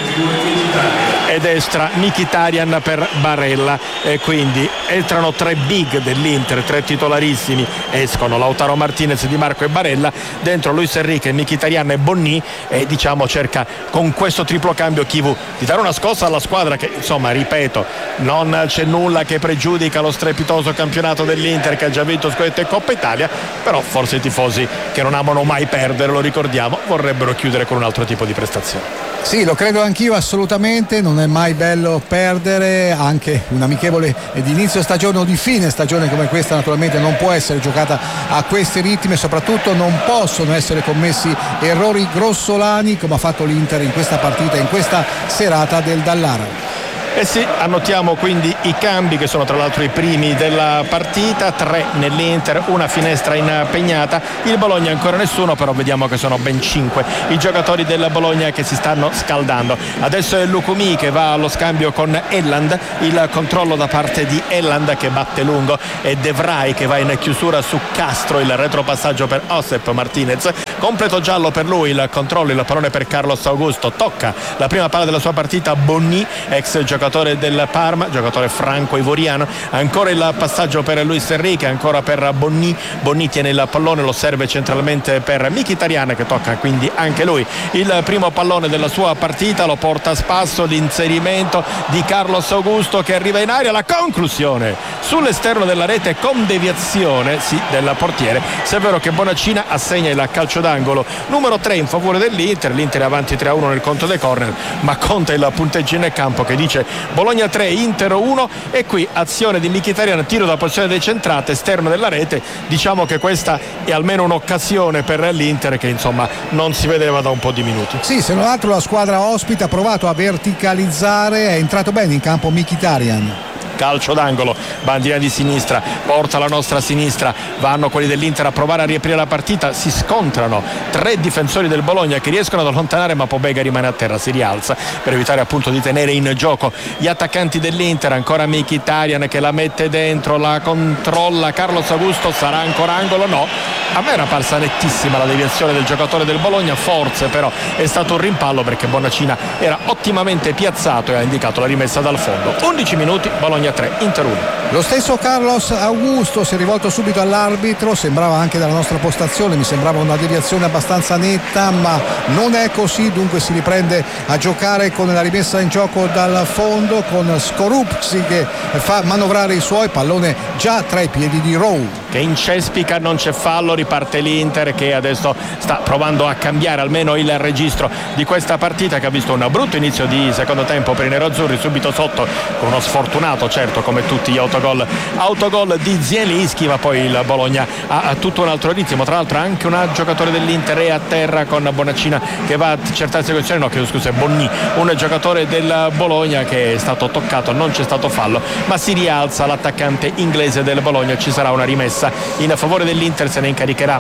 Speaker 1: e destra Mkhitaryan per Barella, e quindi entrano tre big dell'Inter, tre titolarissimi, escono Lautaro Martinez, Di Marco e Barella, dentro Luis Enrique, Mkhitaryan e Bonni, e diciamo cerca con questo triplo cambio Chivu di dare una scossa alla squadra che, insomma, ripeto, non c'è nulla che pregiudica lo strepitoso campionato dell'Inter che ha già vinto scudetto e Coppa Italia, però forse i tifosi che non amano mai perdere, lo ricordiamo, vorrebbero chiudere con un altro tipo di prestazione.
Speaker 2: Sì, lo credo anch'io assolutamente, non è mai bello perdere, anche un amichevole di inizio stagione o di fine stagione come questa naturalmente non può essere giocata a questi ritmi, e soprattutto non possono essere commessi errori grossolani come ha fatto l'Inter in questa partita, in questa serata del Dallara.
Speaker 1: Eh sì, annotiamo quindi i cambi che sono tra l'altro i primi della partita, tre nell'Inter, una finestra impegnata, il Bologna ancora nessuno, però vediamo che sono ben cinque i giocatori del Bologna che si stanno scaldando. Adesso è Lukumi che va allo scambio con Elland, il controllo da parte di Elland che batte lungo, e De Vrij che va in chiusura su Castro, il retropassaggio per Josep Martinez, completo giallo per lui, il controllo, il pallone per Carlos Augusto, tocca la prima palla della sua partita Bonni, ex giocatore del Parma, giocatore franco-ivoriano, ancora il passaggio per Luis Enrique, ancora per Bonni, Bonni tiene il pallone, lo serve centralmente per Mkhitaryan che tocca quindi anche lui il primo pallone della sua partita, lo porta a spasso, l'inserimento di Carlos Augusto che arriva in aria, la conclusione sull'esterno della rete con deviazione sì del portiere, se è vero che Bonaccina assegna il calcio d'angolo numero tre in favore dell'Inter. L'Inter è avanti tre a uno nel conto dei corner, ma conta il punteggio in campo che dice Bologna tre, Inter uno, e qui azione di Mkhitaryan, tiro da posizione decentrata, esterno della rete. Diciamo che questa è almeno un'occasione per l'Inter che insomma non si vedeva da un po' di minuti.
Speaker 2: Sì, se non altro la squadra ospite ha provato a verticalizzare, è entrato bene in campo Mkhitaryan.
Speaker 1: Calcio d'angolo, bandina di sinistra, porta la nostra sinistra, vanno quelli dell'Inter a provare a riaprire la partita, si scontrano tre difensori del Bologna che riescono ad allontanare, ma Pobega rimane a terra, si rialza per evitare appunto di tenere in gioco gli attaccanti dell'Inter. Ancora Mkhitaryan che la mette dentro, la controlla Carlos Augusto, sarà ancora angolo? No, a me era parsa nettissima la deviazione del giocatore del Bologna, forse però è stato un rimpallo perché Bonaccina era ottimamente piazzato e ha indicato la rimessa dal fondo. undici minuti, Bologna tre, Inter uno.
Speaker 2: Lo stesso Carlos Augusto si è rivolto subito all'arbitro, sembrava anche dalla nostra postazione, mi sembrava una deviazione abbastanza netta, ma non è così, dunque si riprende a giocare con la rimessa in gioco dal fondo, con Skorupski che fa manovrare i suoi, pallone già tra i piedi di Rowe
Speaker 1: che incespica, non c'è fallo, riparte l'Inter che adesso sta provando a cambiare almeno il registro di questa partita che ha visto un brutto inizio di secondo tempo per i neroazzurri, subito sotto con uno sfortunato, certo, come tutti gli autogol autogol di Zielinski, ma poi il Bologna ha, ha tutto un altro ritmo. Tra l'altro anche un giocatore dell'Inter è a terra con Bonaccina che va a cercare esecuzione, no, chiedo scusa, è Bonni, un giocatore del Bologna che è stato toccato, non c'è stato fallo, ma si rialza l'attaccante inglese del Bologna, ci sarà una rimessa in favore dell'Inter, se ne incaricherà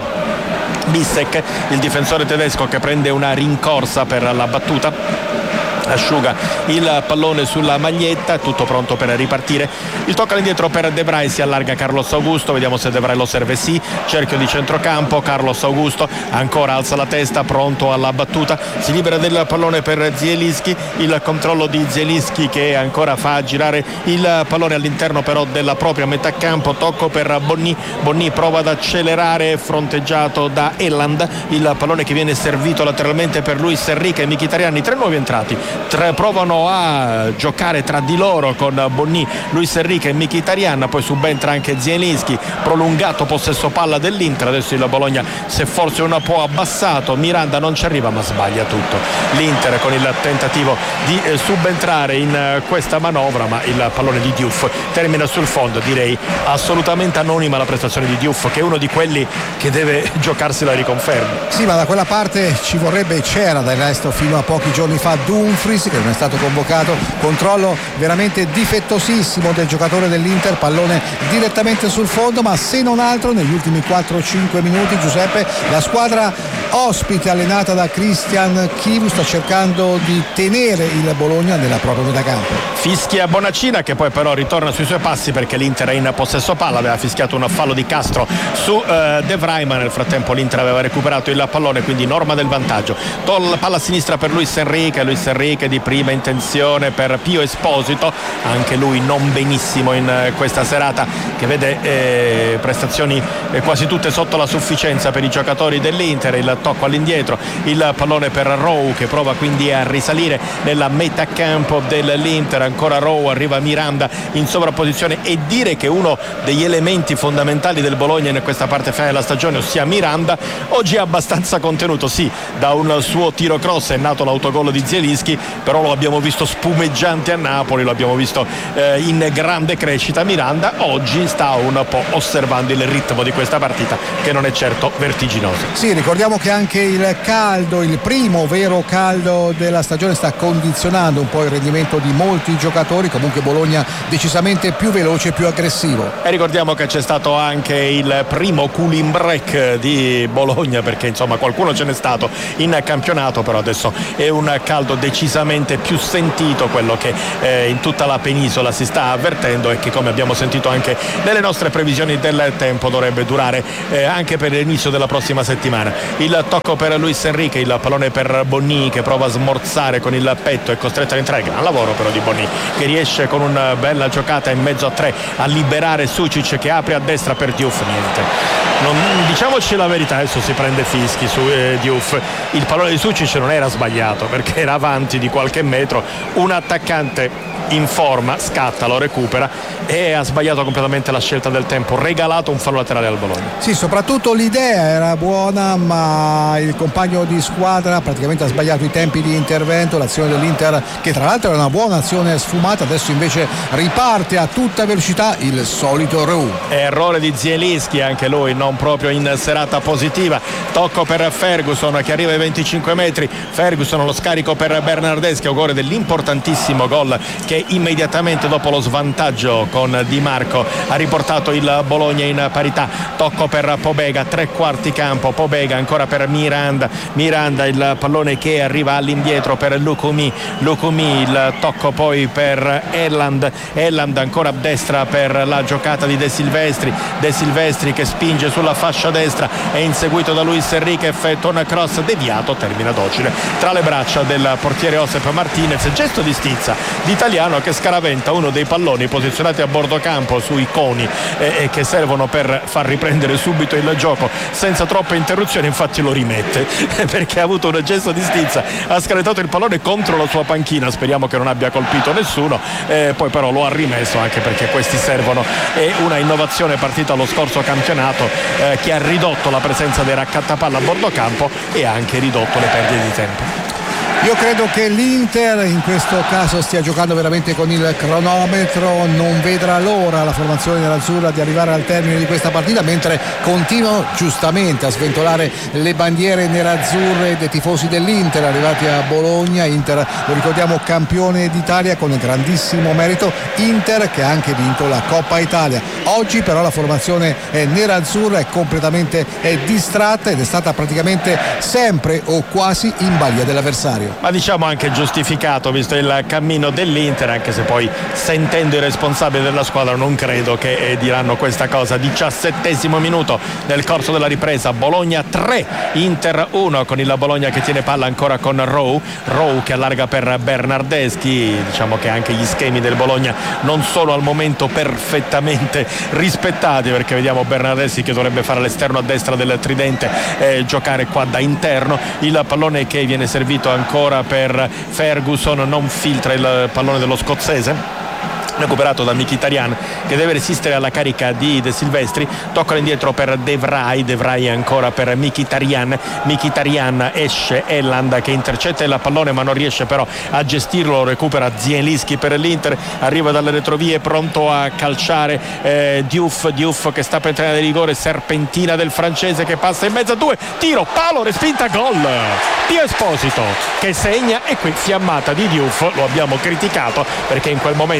Speaker 1: Bissek, il difensore tedesco che prende una rincorsa per la battuta, asciuga il pallone sulla maglietta, tutto pronto per ripartire. Il tocco all'indietro per De Vrij, si allarga Carlos Augusto, vediamo se De Vrij lo serve, sì, cerchio di centrocampo, Carlos Augusto ancora alza la testa, pronto alla battuta, si libera del pallone per Zielinski, il controllo di Zielinski che ancora fa girare il pallone all'interno però della propria metà campo, tocco per Bonni, Bonni prova ad accelerare, fronteggiato da Elland, il pallone che viene servito lateralmente per Luis Enrique e Mkhitaryan, tre nuovi entrati. Tre provano a giocare tra di loro con Bonni, Luis Enrique e Mkhitaryan, poi subentra anche Zielinski, prolungato possesso palla dell'Inter, adesso il Bologna si è forse un po' abbassato, Miranda non ci arriva ma sbaglia tutto l'Inter con il tentativo di eh, subentrare in eh, questa manovra, ma il pallone di Diouf termina sul fondo. Direi assolutamente anonima la prestazione di Diouf, che è uno di quelli che deve giocarsi la riconferma.
Speaker 2: Sì, ma da quella parte ci vorrebbe, c'era del resto fino a pochi giorni fa Dumfries che non è stato convocato, controllo veramente difettosissimo del giocatore dell'Inter, pallone direttamente sul fondo, ma se non altro negli ultimi quattro cinque minuti, Giuseppe, la squadra ospite allenata da Christian Chivu sta cercando di tenere il Bologna nella propria metà campo.
Speaker 1: Fischia Bonacina, che poi però ritorna sui suoi passi perché l'Inter è in possesso palla, aveva fischiato un fallo di Castro su uh, De Vrij, ma nel frattempo l'Inter aveva recuperato il pallone, quindi norma del vantaggio. Tol, palla a sinistra per Luis Enrique, Luis Enrique di prima intenzione per Pio Esposito, anche lui non benissimo in uh, questa serata che vede eh, prestazioni eh, quasi tutte sotto la sufficienza per i giocatori dell'Inter. Il tocco all'indietro, il pallone per Rowe che prova quindi a risalire nella metà campo dell'Inter, ancora Rowe, arriva Miranda in sovrapposizione, e dire che uno degli elementi fondamentali del Bologna in questa parte finale della stagione, ossia Miranda, oggi è abbastanza contenuto. Sì, da un suo tiro cross è nato l'autogol di Zielinski, però lo abbiamo visto spumeggiante a Napoli, lo abbiamo visto eh, in grande crescita. Miranda oggi sta un po' osservando il ritmo di questa partita, che non è certo vertiginoso.
Speaker 2: Sì, ricordiamo che anche il caldo, il primo vero caldo della stagione, sta condizionando un po' il rendimento di molti giocatori. Comunque Bologna decisamente più veloce e più aggressivo.
Speaker 1: E ricordiamo che c'è stato anche il primo cooling break di Bologna, perché insomma qualcuno ce n'è stato in campionato, però adesso è un caldo decisamente più sentito, quello che eh, in tutta la penisola si sta avvertendo e che, come abbiamo sentito anche nelle nostre previsioni del tempo, dovrebbe durare eh, anche per l'inizio della prossima settimana. Il tocco per Luis Enrique, il pallone per Bonni che prova a smorzare con il petto, è costretto a entrare. Gran lavoro però di Bonni, che riesce con una bella giocata in mezzo a tre a liberare Sucic, che apre a destra per Diouf. Niente, non, diciamoci la verità, adesso si prende fischi su eh, Diouf. Il pallone di Sucic non era sbagliato perché era avanti di qualche metro, un attaccante in forma scatta, lo recupera, e ha sbagliato completamente la scelta del tempo, regalato un fallo laterale al Bologna.
Speaker 2: Sì, soprattutto l'idea era buona, ma il compagno di squadra praticamente ha sbagliato i tempi di intervento. L'azione dell'Inter, che tra l'altro era una buona azione sfumata, adesso invece riparte a tutta velocità il solito Rowe.
Speaker 1: Errore di Zielinski, anche lui non proprio in serata positiva. Tocco per Ferguson che arriva ai venticinque metri, Ferguson, lo scarico per Bernardeschi, augure dell'importantissimo gol che immediatamente dopo lo svantaggio con Di Marco ha riportato il Bologna in parità. Tocco per Pobega, tre quarti campo, Pobega ancora per Miranda, Miranda il pallone che arriva all'indietro per Lukumi, Lukumi il tocco poi per Elland, Elland ancora a destra per la giocata di De Silvestri, De Silvestri che spinge sulla fascia destra, è inseguito da Luis Enrique, effettua un cross deviato, termina docile tra le braccia del portiere Josep Martinez. Gesto di stizza di Italiano che scaraventa uno dei palloni posizionati a bordo campo sui coni e eh, che servono per far riprendere subito il gioco senza troppe interruzioni. Infatti lo rimette perché ha avuto un gesto di stizza, ha scaraventato il pallone contro la sua panchina, speriamo che non abbia colpito nessuno, eh, poi però lo ha rimesso, anche perché questi servono. È una innovazione partita lo scorso campionato eh, che ha ridotto la presenza dei raccattapalla a bordo campo e ha anche ridotto le perdite di tempo.
Speaker 2: Io credo che l'Inter in questo caso stia giocando veramente con il cronometro, non vedrà l'ora la formazione nerazzurra di arrivare al termine di questa partita, mentre continua giustamente a sventolare le bandiere nerazzurre dei tifosi dell'Inter arrivati a Bologna. Inter, lo ricordiamo, campione d'Italia con grandissimo merito, Inter che ha anche vinto la Coppa Italia. Oggi però la formazione nerazzurra è completamente è distratta ed è stata praticamente sempre o quasi in balia dell'avversario.
Speaker 1: Ma diciamo anche giustificato, visto il cammino dell'Inter, anche se poi sentendo i responsabili della squadra non credo che eh, diranno questa cosa. Diciassettesimo minuto nel corso della ripresa, Bologna tre, Inter uno, con il Bologna che tiene palla ancora con Rowe, Rowe che allarga per Bernardeschi. Diciamo che anche gli schemi del Bologna non sono al momento perfettamente rispettati, perché vediamo Bernardeschi che dovrebbe fare all'esterno a destra del tridente, eh, giocare qua da interno. Il pallone che viene servito ancora per Ferguson, non filtra il pallone dello scozzese, recuperato da Mkhitaryan che deve resistere alla carica di De Silvestri. Tocca indietro per De Vrij, De Vrij ancora per Mkhitaryan, Mkhitaryan esce, Elland che intercetta il pallone ma non riesce però a gestirlo, lo recupera Zielinski per l'Inter, arriva dalle retrovie pronto a calciare eh, Diouf, Diouf che sta per entrare di rigore, serpentina del francese che passa in mezzo a due, tiro, palo, respinta, gol. Pio Esposito che segna, e qui fiammata di Diouf, lo abbiamo criticato perché in quel momento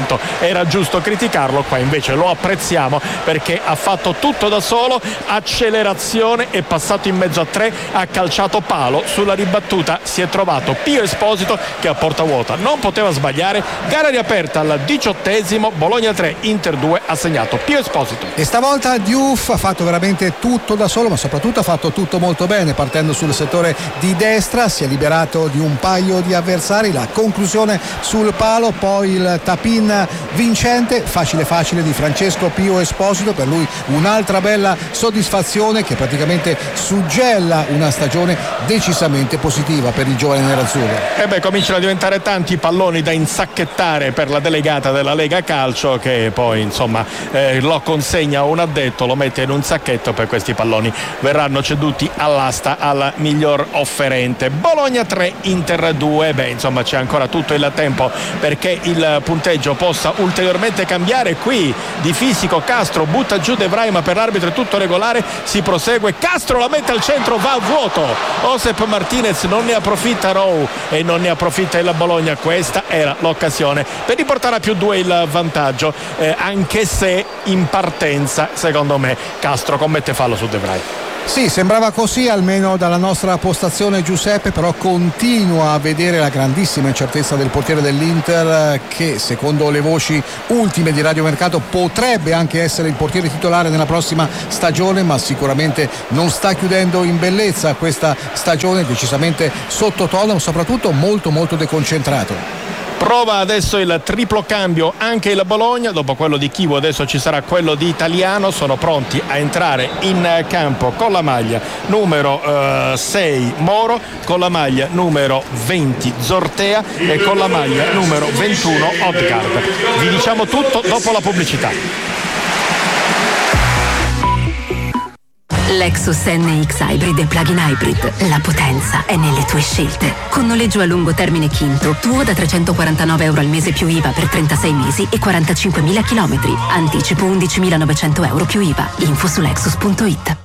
Speaker 1: era giusto criticarlo, qua invece lo apprezziamo perché ha fatto tutto da solo, accelerazione, è passato in mezzo a tre, ha calciato palo, sulla ribattuta si è trovato Pio Esposito che a porta vuota non poteva sbagliare. Gara riaperta al diciottesimo, Bologna tre, Inter due, ha segnato Pio Esposito.
Speaker 2: E stavolta Diouf ha fatto veramente tutto da solo, ma soprattutto ha fatto tutto molto bene, partendo sul settore di destra, si è liberato di un paio di avversari, la conclusione sul palo, poi il tap-in vincente, facile facile di Francesco Pio Esposito, per lui un'altra bella soddisfazione che praticamente suggella una stagione decisamente positiva per il giovane nerazzurro.
Speaker 1: E beh, cominciano a diventare tanti palloni da insacchettare per la delegata della Lega Calcio, che poi insomma eh, lo consegna a un addetto, lo mette in un sacchetto, per questi palloni verranno ceduti all'asta al miglior offerente. Bologna tre, Inter due, beh insomma c'è ancora tutto il tempo perché il punteggio possa ulteriormente cambiare. Qui di fisico Castro butta giù De Vrij, ma per l'arbitro è tutto regolare, si prosegue, Castro la mette al centro, va a vuoto, Josep Martinez non ne approfitta Rou e non ne approfitta il Bologna. Questa era l'occasione per riportare a più due il vantaggio, eh, anche se in partenza secondo me Castro commette fallo su De Vrij.
Speaker 2: Sì, sembrava così almeno dalla nostra postazione, Giuseppe, però continua a vedere la grandissima incertezza del portiere dell'Inter, che secondo le voci ultime di Radio Mercato potrebbe anche essere il portiere titolare nella prossima stagione, ma sicuramente non sta chiudendo in bellezza questa stagione, decisamente sottotono, ma soprattutto molto molto deconcentrato.
Speaker 1: Prova adesso il triplo cambio anche il Bologna, dopo quello di Chivo adesso ci sarà quello di Italiano, sono pronti a entrare in campo con la maglia numero eh, sei Moro, con la maglia numero venti Zortea e con la maglia numero ventuno Odgaard. Vi diciamo tutto dopo la pubblicità.
Speaker 6: Lexus N X Hybrid e Plug-in Hybrid. La potenza è nelle tue scelte. Con noleggio a lungo termine Quinto, tuo da trecentoquarantanove euro al mese più I V A per trentasei mesi e quarantacinquemila chilometri. Anticipo undicimilanovecento euro più I V A. Info su lexus punto it.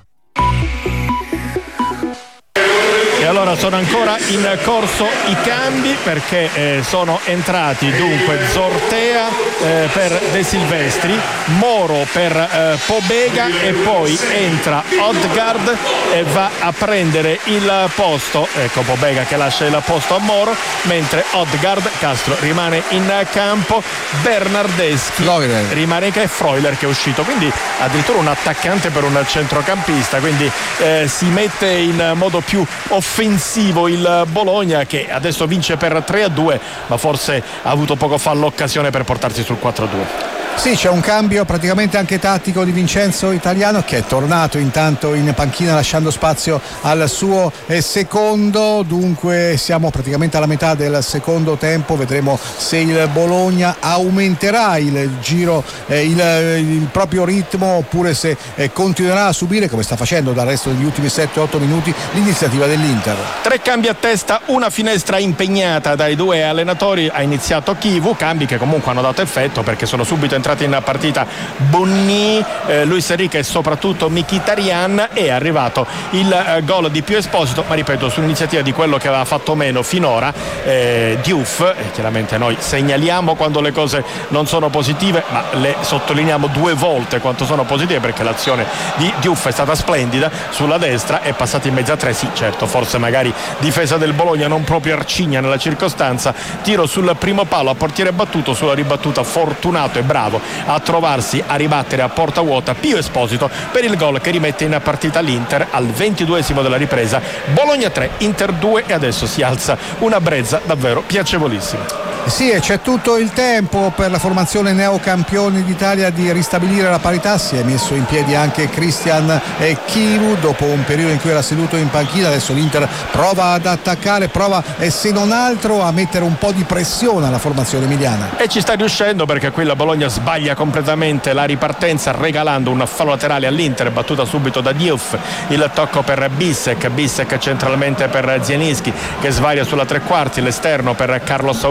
Speaker 1: E allora sono ancora in corso i cambi perché eh, sono entrati dunque Zortea eh, per De Silvestri, Moro per eh, Pobega e poi entra Odgaard e va a prendere il posto, ecco Pobega che lascia il posto a Moro, mentre Odgaard, Castro rimane in campo, Bernardeschi Freuler. rimane che è Freuler che è uscito, quindi addirittura un attaccante per un centrocampista, quindi eh, si mette in modo più offensivo il Bologna, che adesso vince per tre a due, ma forse ha avuto poco fa l'occasione per portarsi sul quattro a due.
Speaker 2: Sì, c'è un cambio praticamente anche tattico di Vincenzo Italiano, che è tornato intanto in panchina lasciando spazio al suo eh, secondo, dunque siamo praticamente alla metà del secondo tempo, vedremo se il Bologna aumenterà il giro, eh, il, il proprio ritmo, oppure se eh, continuerà a subire, come sta facendo dal resto degli ultimi sette otto minuti, l'iniziativa dell'Inter.
Speaker 1: Tre cambi a testa, una finestra impegnata dai due allenatori, ha iniziato Chivu, cambi che comunque hanno dato effetto perché sono subito entrati in partita Bonni, eh, Luis Enrique e soprattutto Mkhitaryan. È arrivato il eh, gol di Pio Esposito, ma ripeto sull'iniziativa di quello che aveva fatto meno finora eh, Diouf, e chiaramente noi segnaliamo quando le cose non sono positive, ma le sottolineiamo due volte quanto sono positive, perché l'azione di Diouf è stata splendida sulla destra, è passata in mezzo a tre, sì certo, forse magari difesa del Bologna non proprio arcigna nella circostanza, tiro sul primo palo a portiere battuto, sulla ribattuta fortunato e bravo a trovarsi a ribattere a porta vuota Pio Esposito per il gol che rimette in partita l'Inter al ventiduesimo della ripresa. Bologna tre, Inter due, e adesso si alza una brezza davvero piacevolissima.
Speaker 2: Sì, e c'è tutto il tempo per la formazione neocampioni d'Italia di ristabilire la parità. Si è messo in piedi anche Christian Chivu dopo un periodo in cui era seduto in panchina. Adesso l'Inter prova ad attaccare, prova e se non altro a mettere un po' di pressione alla formazione emiliana.
Speaker 1: E ci sta riuscendo, perché qui la Bologna sbaglia completamente la ripartenza regalando un fallo laterale all'Inter, battuta subito da Diouf, il tocco per Bissek, Bissek centralmente per Zielinski che svaria sulla tre quarti, l'esterno per Carlos Augusto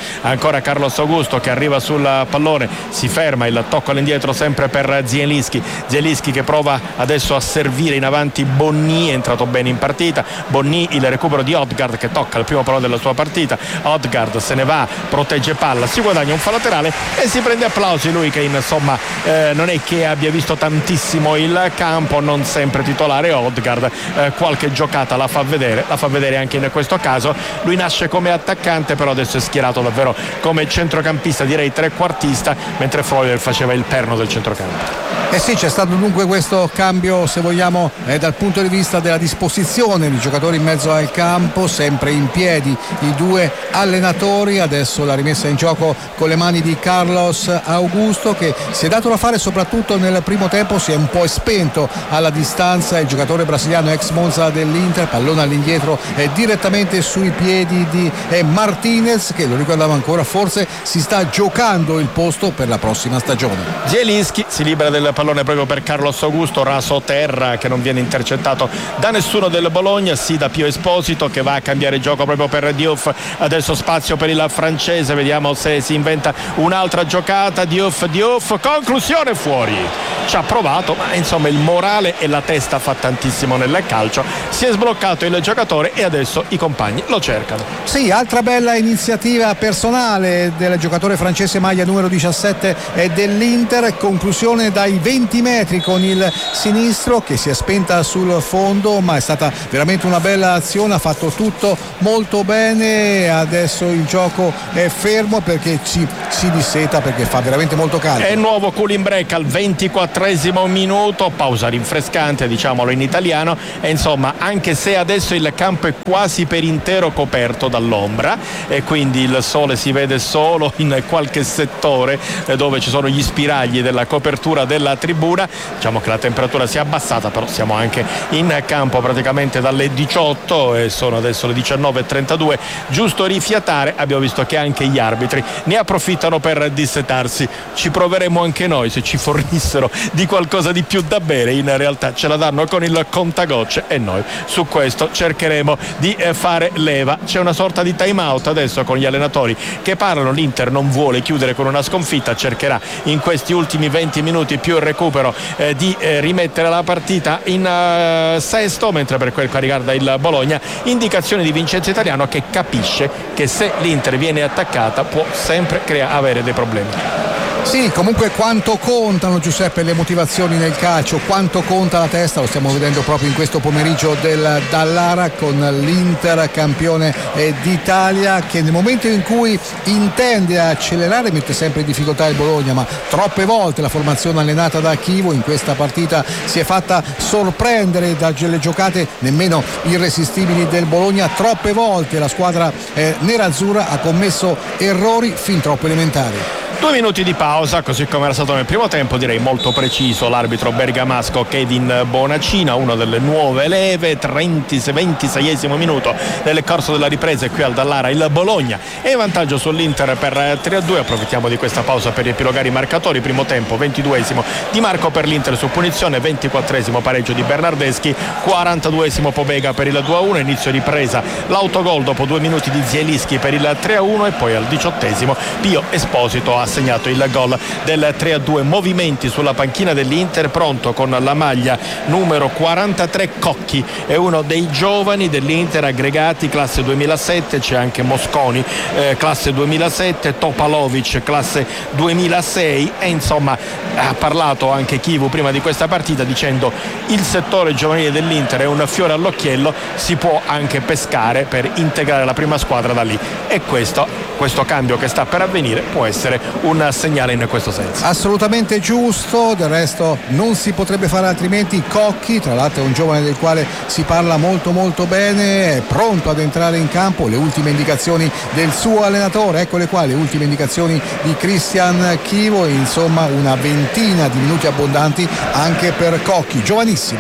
Speaker 1: ancora Carlos Augusto che arriva sul pallone, si ferma, il tocco all'indietro sempre per Zielinski, Zielinski che prova adesso a servire in avanti Bonny, è entrato bene in partita, Bonny, il recupero di Odgaard che tocca il primo pallone della sua partita, Odgaard se ne va, protegge palla, si guadagna un fallo laterale e si prende applausi lui che insomma eh, non è che abbia visto tantissimo il campo, non sempre titolare Odgaard, eh, qualche giocata la fa vedere, la fa vedere anche in questo caso, lui nasce come attaccante però adesso è schierato davvero come centrocampista, direi trequartista, mentre Freuler faceva il perno del centrocampo.
Speaker 2: Eh sì, c'è stato dunque questo cambio, se vogliamo, eh, dal punto di vista della disposizione di giocatori in mezzo al campo, sempre in piedi i due allenatori, adesso la rimessa in gioco con le mani di Carlos Augusto che si è dato da fare soprattutto nel primo tempo, si è un po' spento alla distanza il giocatore brasiliano ex Monza dell'Inter, pallone all'indietro eh, direttamente sui piedi di eh, Martinez che, lo ricordavo ancora, forse si sta giocando il posto per la prossima stagione.
Speaker 1: Zielinski si libera del pallone proprio per Carlos Augusto, raso terra che non viene intercettato da nessuno del Bologna, sì da Pio Esposito che va a cambiare gioco proprio per Diouf, adesso spazio per il francese, vediamo se si inventa un'altra giocata, Diouf, Diouf, conclusione fuori, ci ha provato ma insomma il morale e la testa fa tantissimo nel calcio, si è sbloccato il giocatore e adesso i compagni lo cercano.
Speaker 2: Sì, altra bella iniziativa personale del giocatore francese maglia numero diciassette dell'Inter, conclusione dai venti metri con il sinistro che si è spenta sul fondo, ma è stata veramente una bella azione, ha fatto tutto molto bene, adesso il gioco è fermo perché ci, si disseta perché fa veramente molto caldo.
Speaker 1: È nuovo cooling break al ventiquattresimo minuto, pausa rinfrescante diciamolo in italiano, e insomma anche se adesso il campo è quasi per intero coperto dall'ombra e quindi il sole si vede solo in qualche settore dove ci sono gli spiragli della copertura della tribuna, diciamo che la temperatura si è abbassata, però siamo anche in campo praticamente dalle diciotto e sono adesso le diciannove e trentadue, giusto rifiatare, abbiamo visto che anche gli arbitri ne approfittano per dissetarsi, ci proveremo anche noi se ci fornissero di qualcosa di più da bere, in realtà ce la danno con il contagocce e noi su questo cercheremo di fare leva, c'è una sorta di time out adesso con gli allenatori che parlano, l'Inter non vuole chiudere con una sconfitta, cercherà in questi ultimi venti minuti più il recupero eh, di eh, rimettere la partita in uh, sesto, mentre per quel che riguarda il Bologna indicazione di Vincenzo Italiano che capisce che se l'Inter viene attaccata può sempre crea- avere dei problemi.
Speaker 2: Sì, comunque quanto contano, Giuseppe, le motivazioni nel calcio, quanto conta la testa, lo stiamo vedendo proprio in questo pomeriggio del Dallara con l'Inter campione eh, d'Italia che nel momento in cui intende accelerare mette sempre in difficoltà il Bologna, ma troppe volte la formazione allenata da Chievo in questa partita si è fatta sorprendere dalle giocate nemmeno irresistibili del Bologna, troppe volte la squadra eh, nerazzurra ha commesso errori fin troppo elementari.
Speaker 1: Due minuti di pausa, così come era stato nel primo tempo, direi molto preciso l'arbitro bergamasco Kevin Bonacina, una delle nuove leve, ventiseiesimo minuto nel corso della ripresa e qui al Dallara il Bologna è in vantaggio sull'Inter per tre a due, approfittiamo di questa pausa per riepilogare i marcatori, primo tempo ventiduesimo Di Marco per l'Inter su punizione, ventiquattresimo pareggio di Bernardeschi, quarantaduesimo Pobega per il due a uno, inizio ripresa l'autogol dopo due minuti di Zielinski per il tre a uno e poi al diciottesimo Pio Esposito ha segnato il gol del tre a due, movimenti sulla panchina dell'Inter, pronto con la maglia numero quarantatré Cocchi, è uno dei giovani dell'Inter aggregati classe duemilasette, c'è anche Mosconi eh, classe duemilasette, Topalovic classe duemilasei e insomma ha parlato anche Chievo prima di questa partita dicendo il settore giovanile dell'Inter è un fiore all'occhiello, si può anche pescare per integrare la prima squadra da lì e questo questo cambio che sta per avvenire può essere un segnale in questo senso.
Speaker 2: Assolutamente giusto, del resto non si potrebbe fare altrimenti. Cocchi, tra l'altro è un giovane del quale si parla molto molto bene, è pronto ad entrare in campo, le ultime indicazioni del suo allenatore, eccole qua le ultime indicazioni di Cristian Chievo, insomma una ventina di minuti abbondanti anche per Cocchi, giovanissimo.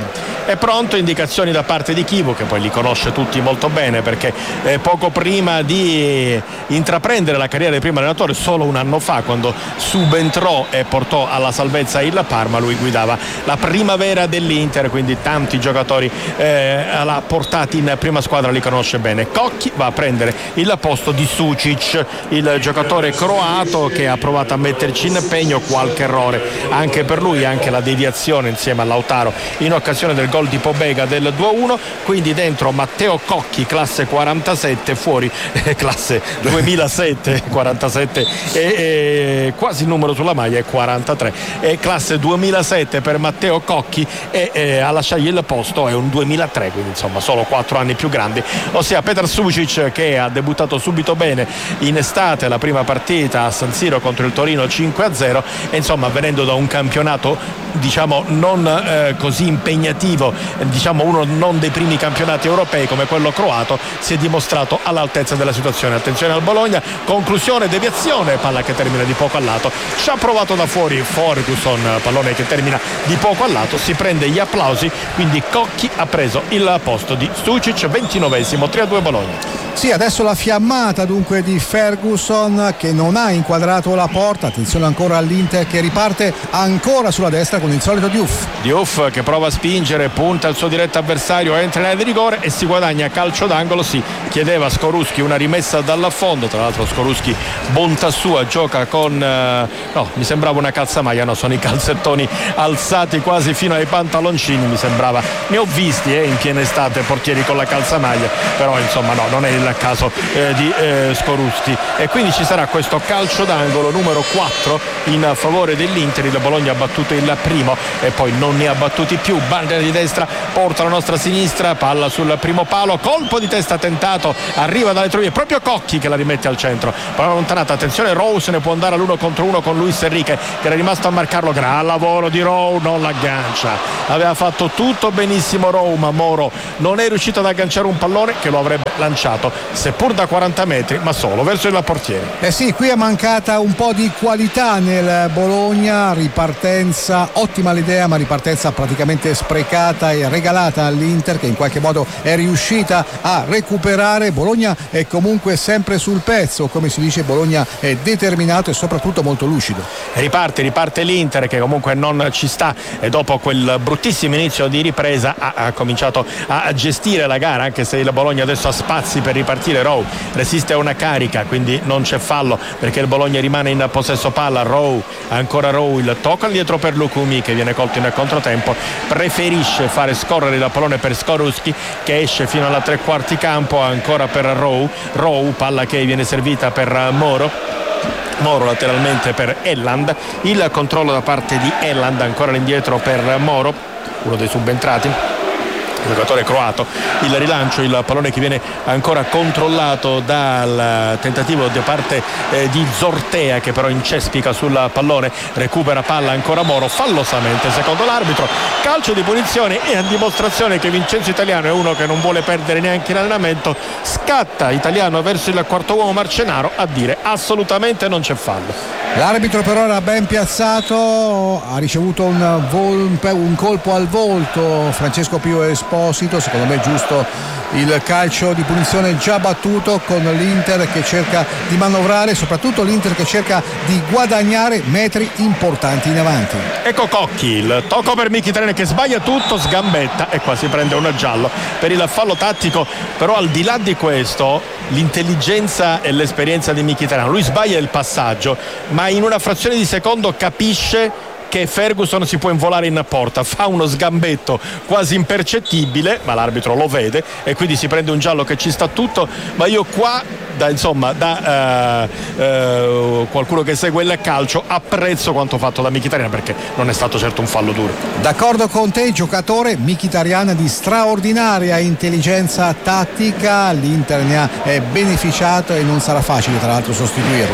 Speaker 1: è pronto. Indicazioni da parte di Chivu, che poi li conosce tutti molto bene perché eh, poco prima di intraprendere la carriera di primo allenatore, solo un anno fa, quando subentrò e portò alla salvezza il Parma, lui guidava la primavera dell'Inter, quindi tanti giocatori eh, l'ha portati in prima squadra, li conosce bene. Cocchi va a prendere il posto di Sucic, il giocatore croato che ha provato a metterci in impegno, qualche errore anche per lui, anche la deviazione insieme a Lautaro in occasione del gol di Pobega del due a uno. Quindi dentro Matteo Cocchi, classe quarantasette, fuori eh, classe duemilasette, quarantasette e, e quasi il numero sulla maglia è quarantatré, e classe duemilasette per Matteo Cocchi, e eh, a lasciargli il posto è un duemilatré, quindi insomma solo quattro anni più grandi, ossia Petar Sucic, che ha debuttato subito bene in estate la prima partita a San Siro contro il Torino cinque a zero, e insomma venendo da un campionato diciamo non eh, così impegnativo, diciamo uno non dei primi campionati europei come quello croato, si è dimostrato all'altezza della situazione. Attenzione al Bologna, conclusione, deviazione, palla che termina di poco a lato, ci ha provato da fuori Ferguson, pallone che termina di poco a lato, si prende gli applausi, quindi Cocchi ha preso il posto di Sucic, ventinovesimo, tre a due Bologna.
Speaker 2: Sì, adesso la fiammata dunque di Ferguson, che non ha inquadrato la porta. Attenzione ancora all'Inter che riparte ancora sulla destra con il solito Diouf.
Speaker 1: Diouf che prova a spingere, punta il suo diretto avversario, entra in area di rigore e si guadagna calcio d'angolo. Si chiedeva Skorupski una rimessa dall'affondo, tra l'altro Skorupski bontà sua, gioca con eh, no, mi sembrava una calzamaglia, no, sono i calzettoni alzati quasi fino ai pantaloncini, mi sembrava, ne ho visti eh, in piena estate portieri con la calzamaglia, però insomma no, non è il caso eh, di eh, Skorupski, e quindi ci sarà questo calcio d'angolo numero quattro in favore dell'Inter. Il Bologna ha battuto il primo e poi non ne ha battuti più. Bandera di destra porta la nostra sinistra, palla sul primo palo, colpo di testa tentato, arriva dalle tribune proprio Cocchi che la rimette al centro, palla allontanata. Attenzione, Rose ne può andare all'uno contro uno con Luis Enrique che era rimasto a marcarlo, gran lavoro di Rowe, non l'aggancia, aveva fatto tutto benissimo Rowe, ma Moro non è riuscito ad agganciare un pallone che lo avrebbe lanciato seppur da quaranta metri, ma solo verso il portiere.
Speaker 2: Eh sì, qui è mancata un po' di qualità nel Bologna, ripartenza, ottima l'idea, ma ripartenza praticamente sprecata e regalata all'Inter, che in qualche modo è riuscita a recuperare. Bologna è comunque sempre sul pezzo, come si dice, Bologna è determinato e soprattutto molto lucido.
Speaker 1: Riparte, riparte l'Inter che comunque non ci sta, e dopo quel bruttissimo inizio di ripresa ha, ha cominciato a gestire la gara, anche se il Bologna adesso ha spazi per ripartire. Rowe resiste a una carica, quindi non c'è fallo perché il Bologna rimane in possesso palla. Rowe, ancora Rowe, il tocco indietro per Lukumi che viene colto in controtempo, preferisce fare scorrere il pallone per Skorupski che esce fino alla tre quarti campo, ancora per Rowe. Rowe, palla che viene servita per Moro. Moro lateralmente per Elland, il controllo da parte di Elland, ancora all'indietro per Moro, uno dei subentrati, giocatore croato. Il rilancio, il pallone che viene ancora controllato dal tentativo da parte eh, di Zortea, che però incespica sul pallone, recupera palla ancora Moro fallosamente secondo l'arbitro, calcio di punizione, e a dimostrazione che Vincenzo Italiano è uno che non vuole perdere neanche in allenamento, scatta Italiano verso il quarto uomo Marcenaro a dire assolutamente non c'è fallo.
Speaker 2: L'arbitro però era ben piazzato, ha ricevuto un, vol- un colpo al volto Francesco Pio Esposito, secondo me è giusto il calcio di punizione già battuto, con l'Inter che cerca di manovrare, soprattutto l'Inter che cerca di guadagnare metri importanti in avanti.
Speaker 1: Ecco Cocchi, il tocco per Mkhitaryan che sbaglia tutto, sgambetta e qua si prende un giallo per il fallo tattico. Però al di là di questo, l'intelligenza e l'esperienza di Mkhitaryan, lui sbaglia il passaggio ma in una frazione di secondo capisce che Ferguson si può involare in porta, fa uno sgambetto quasi impercettibile, ma l'arbitro lo vede e quindi si prende un giallo che ci sta tutto. Ma io qua, da, insomma, da uh, uh, qualcuno che segue il calcio, apprezzo quanto fatto da Mkhitaryan, perché non è stato certo un fallo duro.
Speaker 2: D'accordo con te, giocatore Mkhitaryan di straordinaria intelligenza tattica, l'Inter ne ha beneficiato e non sarà facile tra l'altro sostituirlo.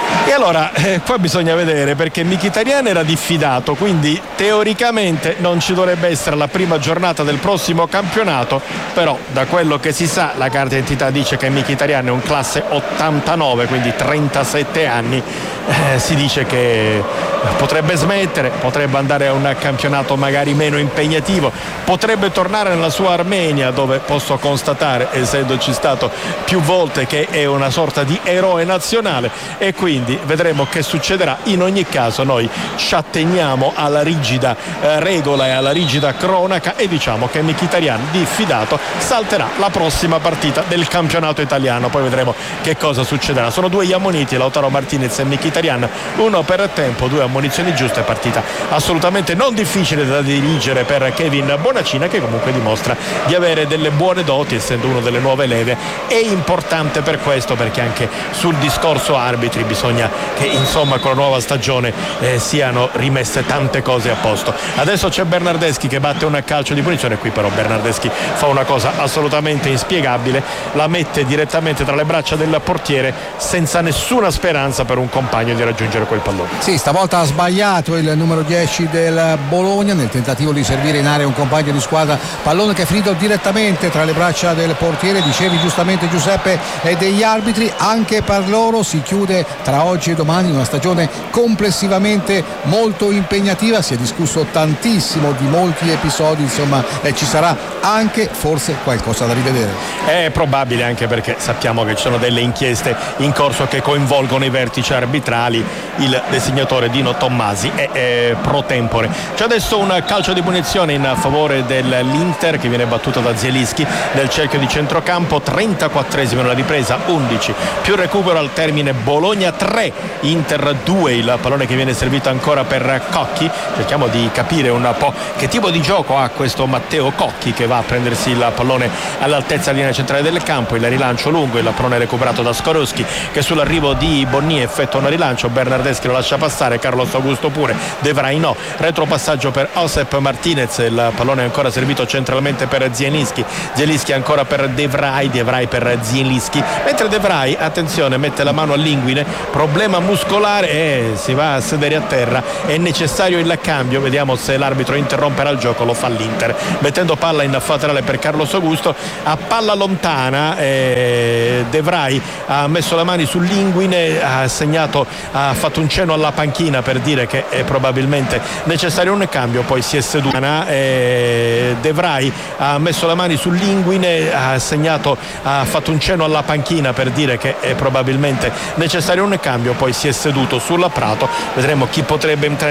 Speaker 1: E allora eh, qua bisogna vedere, perché Mkhitaryan era diffidato, quindi teoricamente non ci dovrebbe essere la prima giornata del prossimo campionato, però da quello che si sa la carta d'identità dice che Mkhitaryan è un classe ottantanove, quindi trentasette anni, eh, si dice che potrebbe smettere, potrebbe andare a un campionato magari meno impegnativo, potrebbe tornare nella sua Armenia, dove posso constatare, essendoci stato più volte, che è una sorta di eroe nazionale, e quindi vedremo che succederà. In ogni caso noi ci atteniamo alla rigida eh, regola e alla rigida cronaca e diciamo che Mkhitaryan, diffidato, salterà la prossima partita del campionato italiano, poi vedremo che cosa succederà. Sono due gli ammoniti, Lautaro Martinez e Mkhitaryan, uno per tempo, due ammonizioni giuste, partita assolutamente non difficile da dirigere per Kevin Bonacina, che comunque dimostra di avere delle buone doti, essendo uno delle nuove leve. È importante per questo, perché anche sul discorso arbitri bisogna che insomma con la nuova stagione eh, siano rimesse tante cose a posto. Adesso c'è Bernardeschi che batte un calcio di punizione, qui però Bernardeschi fa una cosa assolutamente inspiegabile, la mette direttamente tra le braccia del portiere senza nessuna speranza per un compagno di raggiungere quel pallone.
Speaker 2: Sì, stavolta ha sbagliato il numero dieci del Bologna nel tentativo di servire in area un compagno di squadra, pallone che è finito direttamente tra le braccia del portiere. Dicevi giustamente, Giuseppe, e degli arbitri, anche per loro si chiude tra oggi e domani una stagione complessivamente molto impegnativa, si è discusso tantissimo di molti episodi, insomma eh, ci sarà anche forse qualcosa da rivedere.
Speaker 1: È probabile, anche perché sappiamo che ci sono delle inchieste in corso che coinvolgono i vertici arbitrali, il designatore Dino Tommasi è, è pro tempore. C'è adesso un calcio di punizione in favore dell'Inter che viene battuto da Zielinski nel cerchio di centrocampo, trentaquattresimo nella ripresa, undici più recupero al termine, Bologna tre Inter due, il pallone che viene servito ancora per Cocchi. Cerchiamo di capire un po' che tipo di gioco ha questo Matteo Cocchi, che va a prendersi il pallone all'altezza della linea centrale del campo, il rilancio lungo, il pallone recuperato da Skorowski che sull'arrivo di Bonnier effettua un rilancio, Bernardeschi lo lascia passare, Carlos Augusto pure, De Vrij no, retropassaggio per Josep Martinez, il pallone è ancora servito centralmente per Zielinski, Zielinski ancora per De Vrij, De Vrij per Zielinski, mentre De Vrij, attenzione, mette la mano all'inguine, problema muscolare e si va a sedere a terra, è necessario il cambio, vediamo se l'arbitro interromperà il gioco, lo fa l'Inter, mettendo palla in laterale per Carlos Augusto, a palla lontana eh, De Vrij ha messo le mani sull'inguine, ha segnato, ha fatto un cenno alla panchina per dire che è probabilmente necessario un cambio, poi si è seduta eh, De Vrij ha messo le mani sull'inguine, ha segnato, ha fatto un cenno alla panchina per dire che è probabilmente necessario un cambio, poi si è seduto sul prato, vedremo chi potrebbe entrare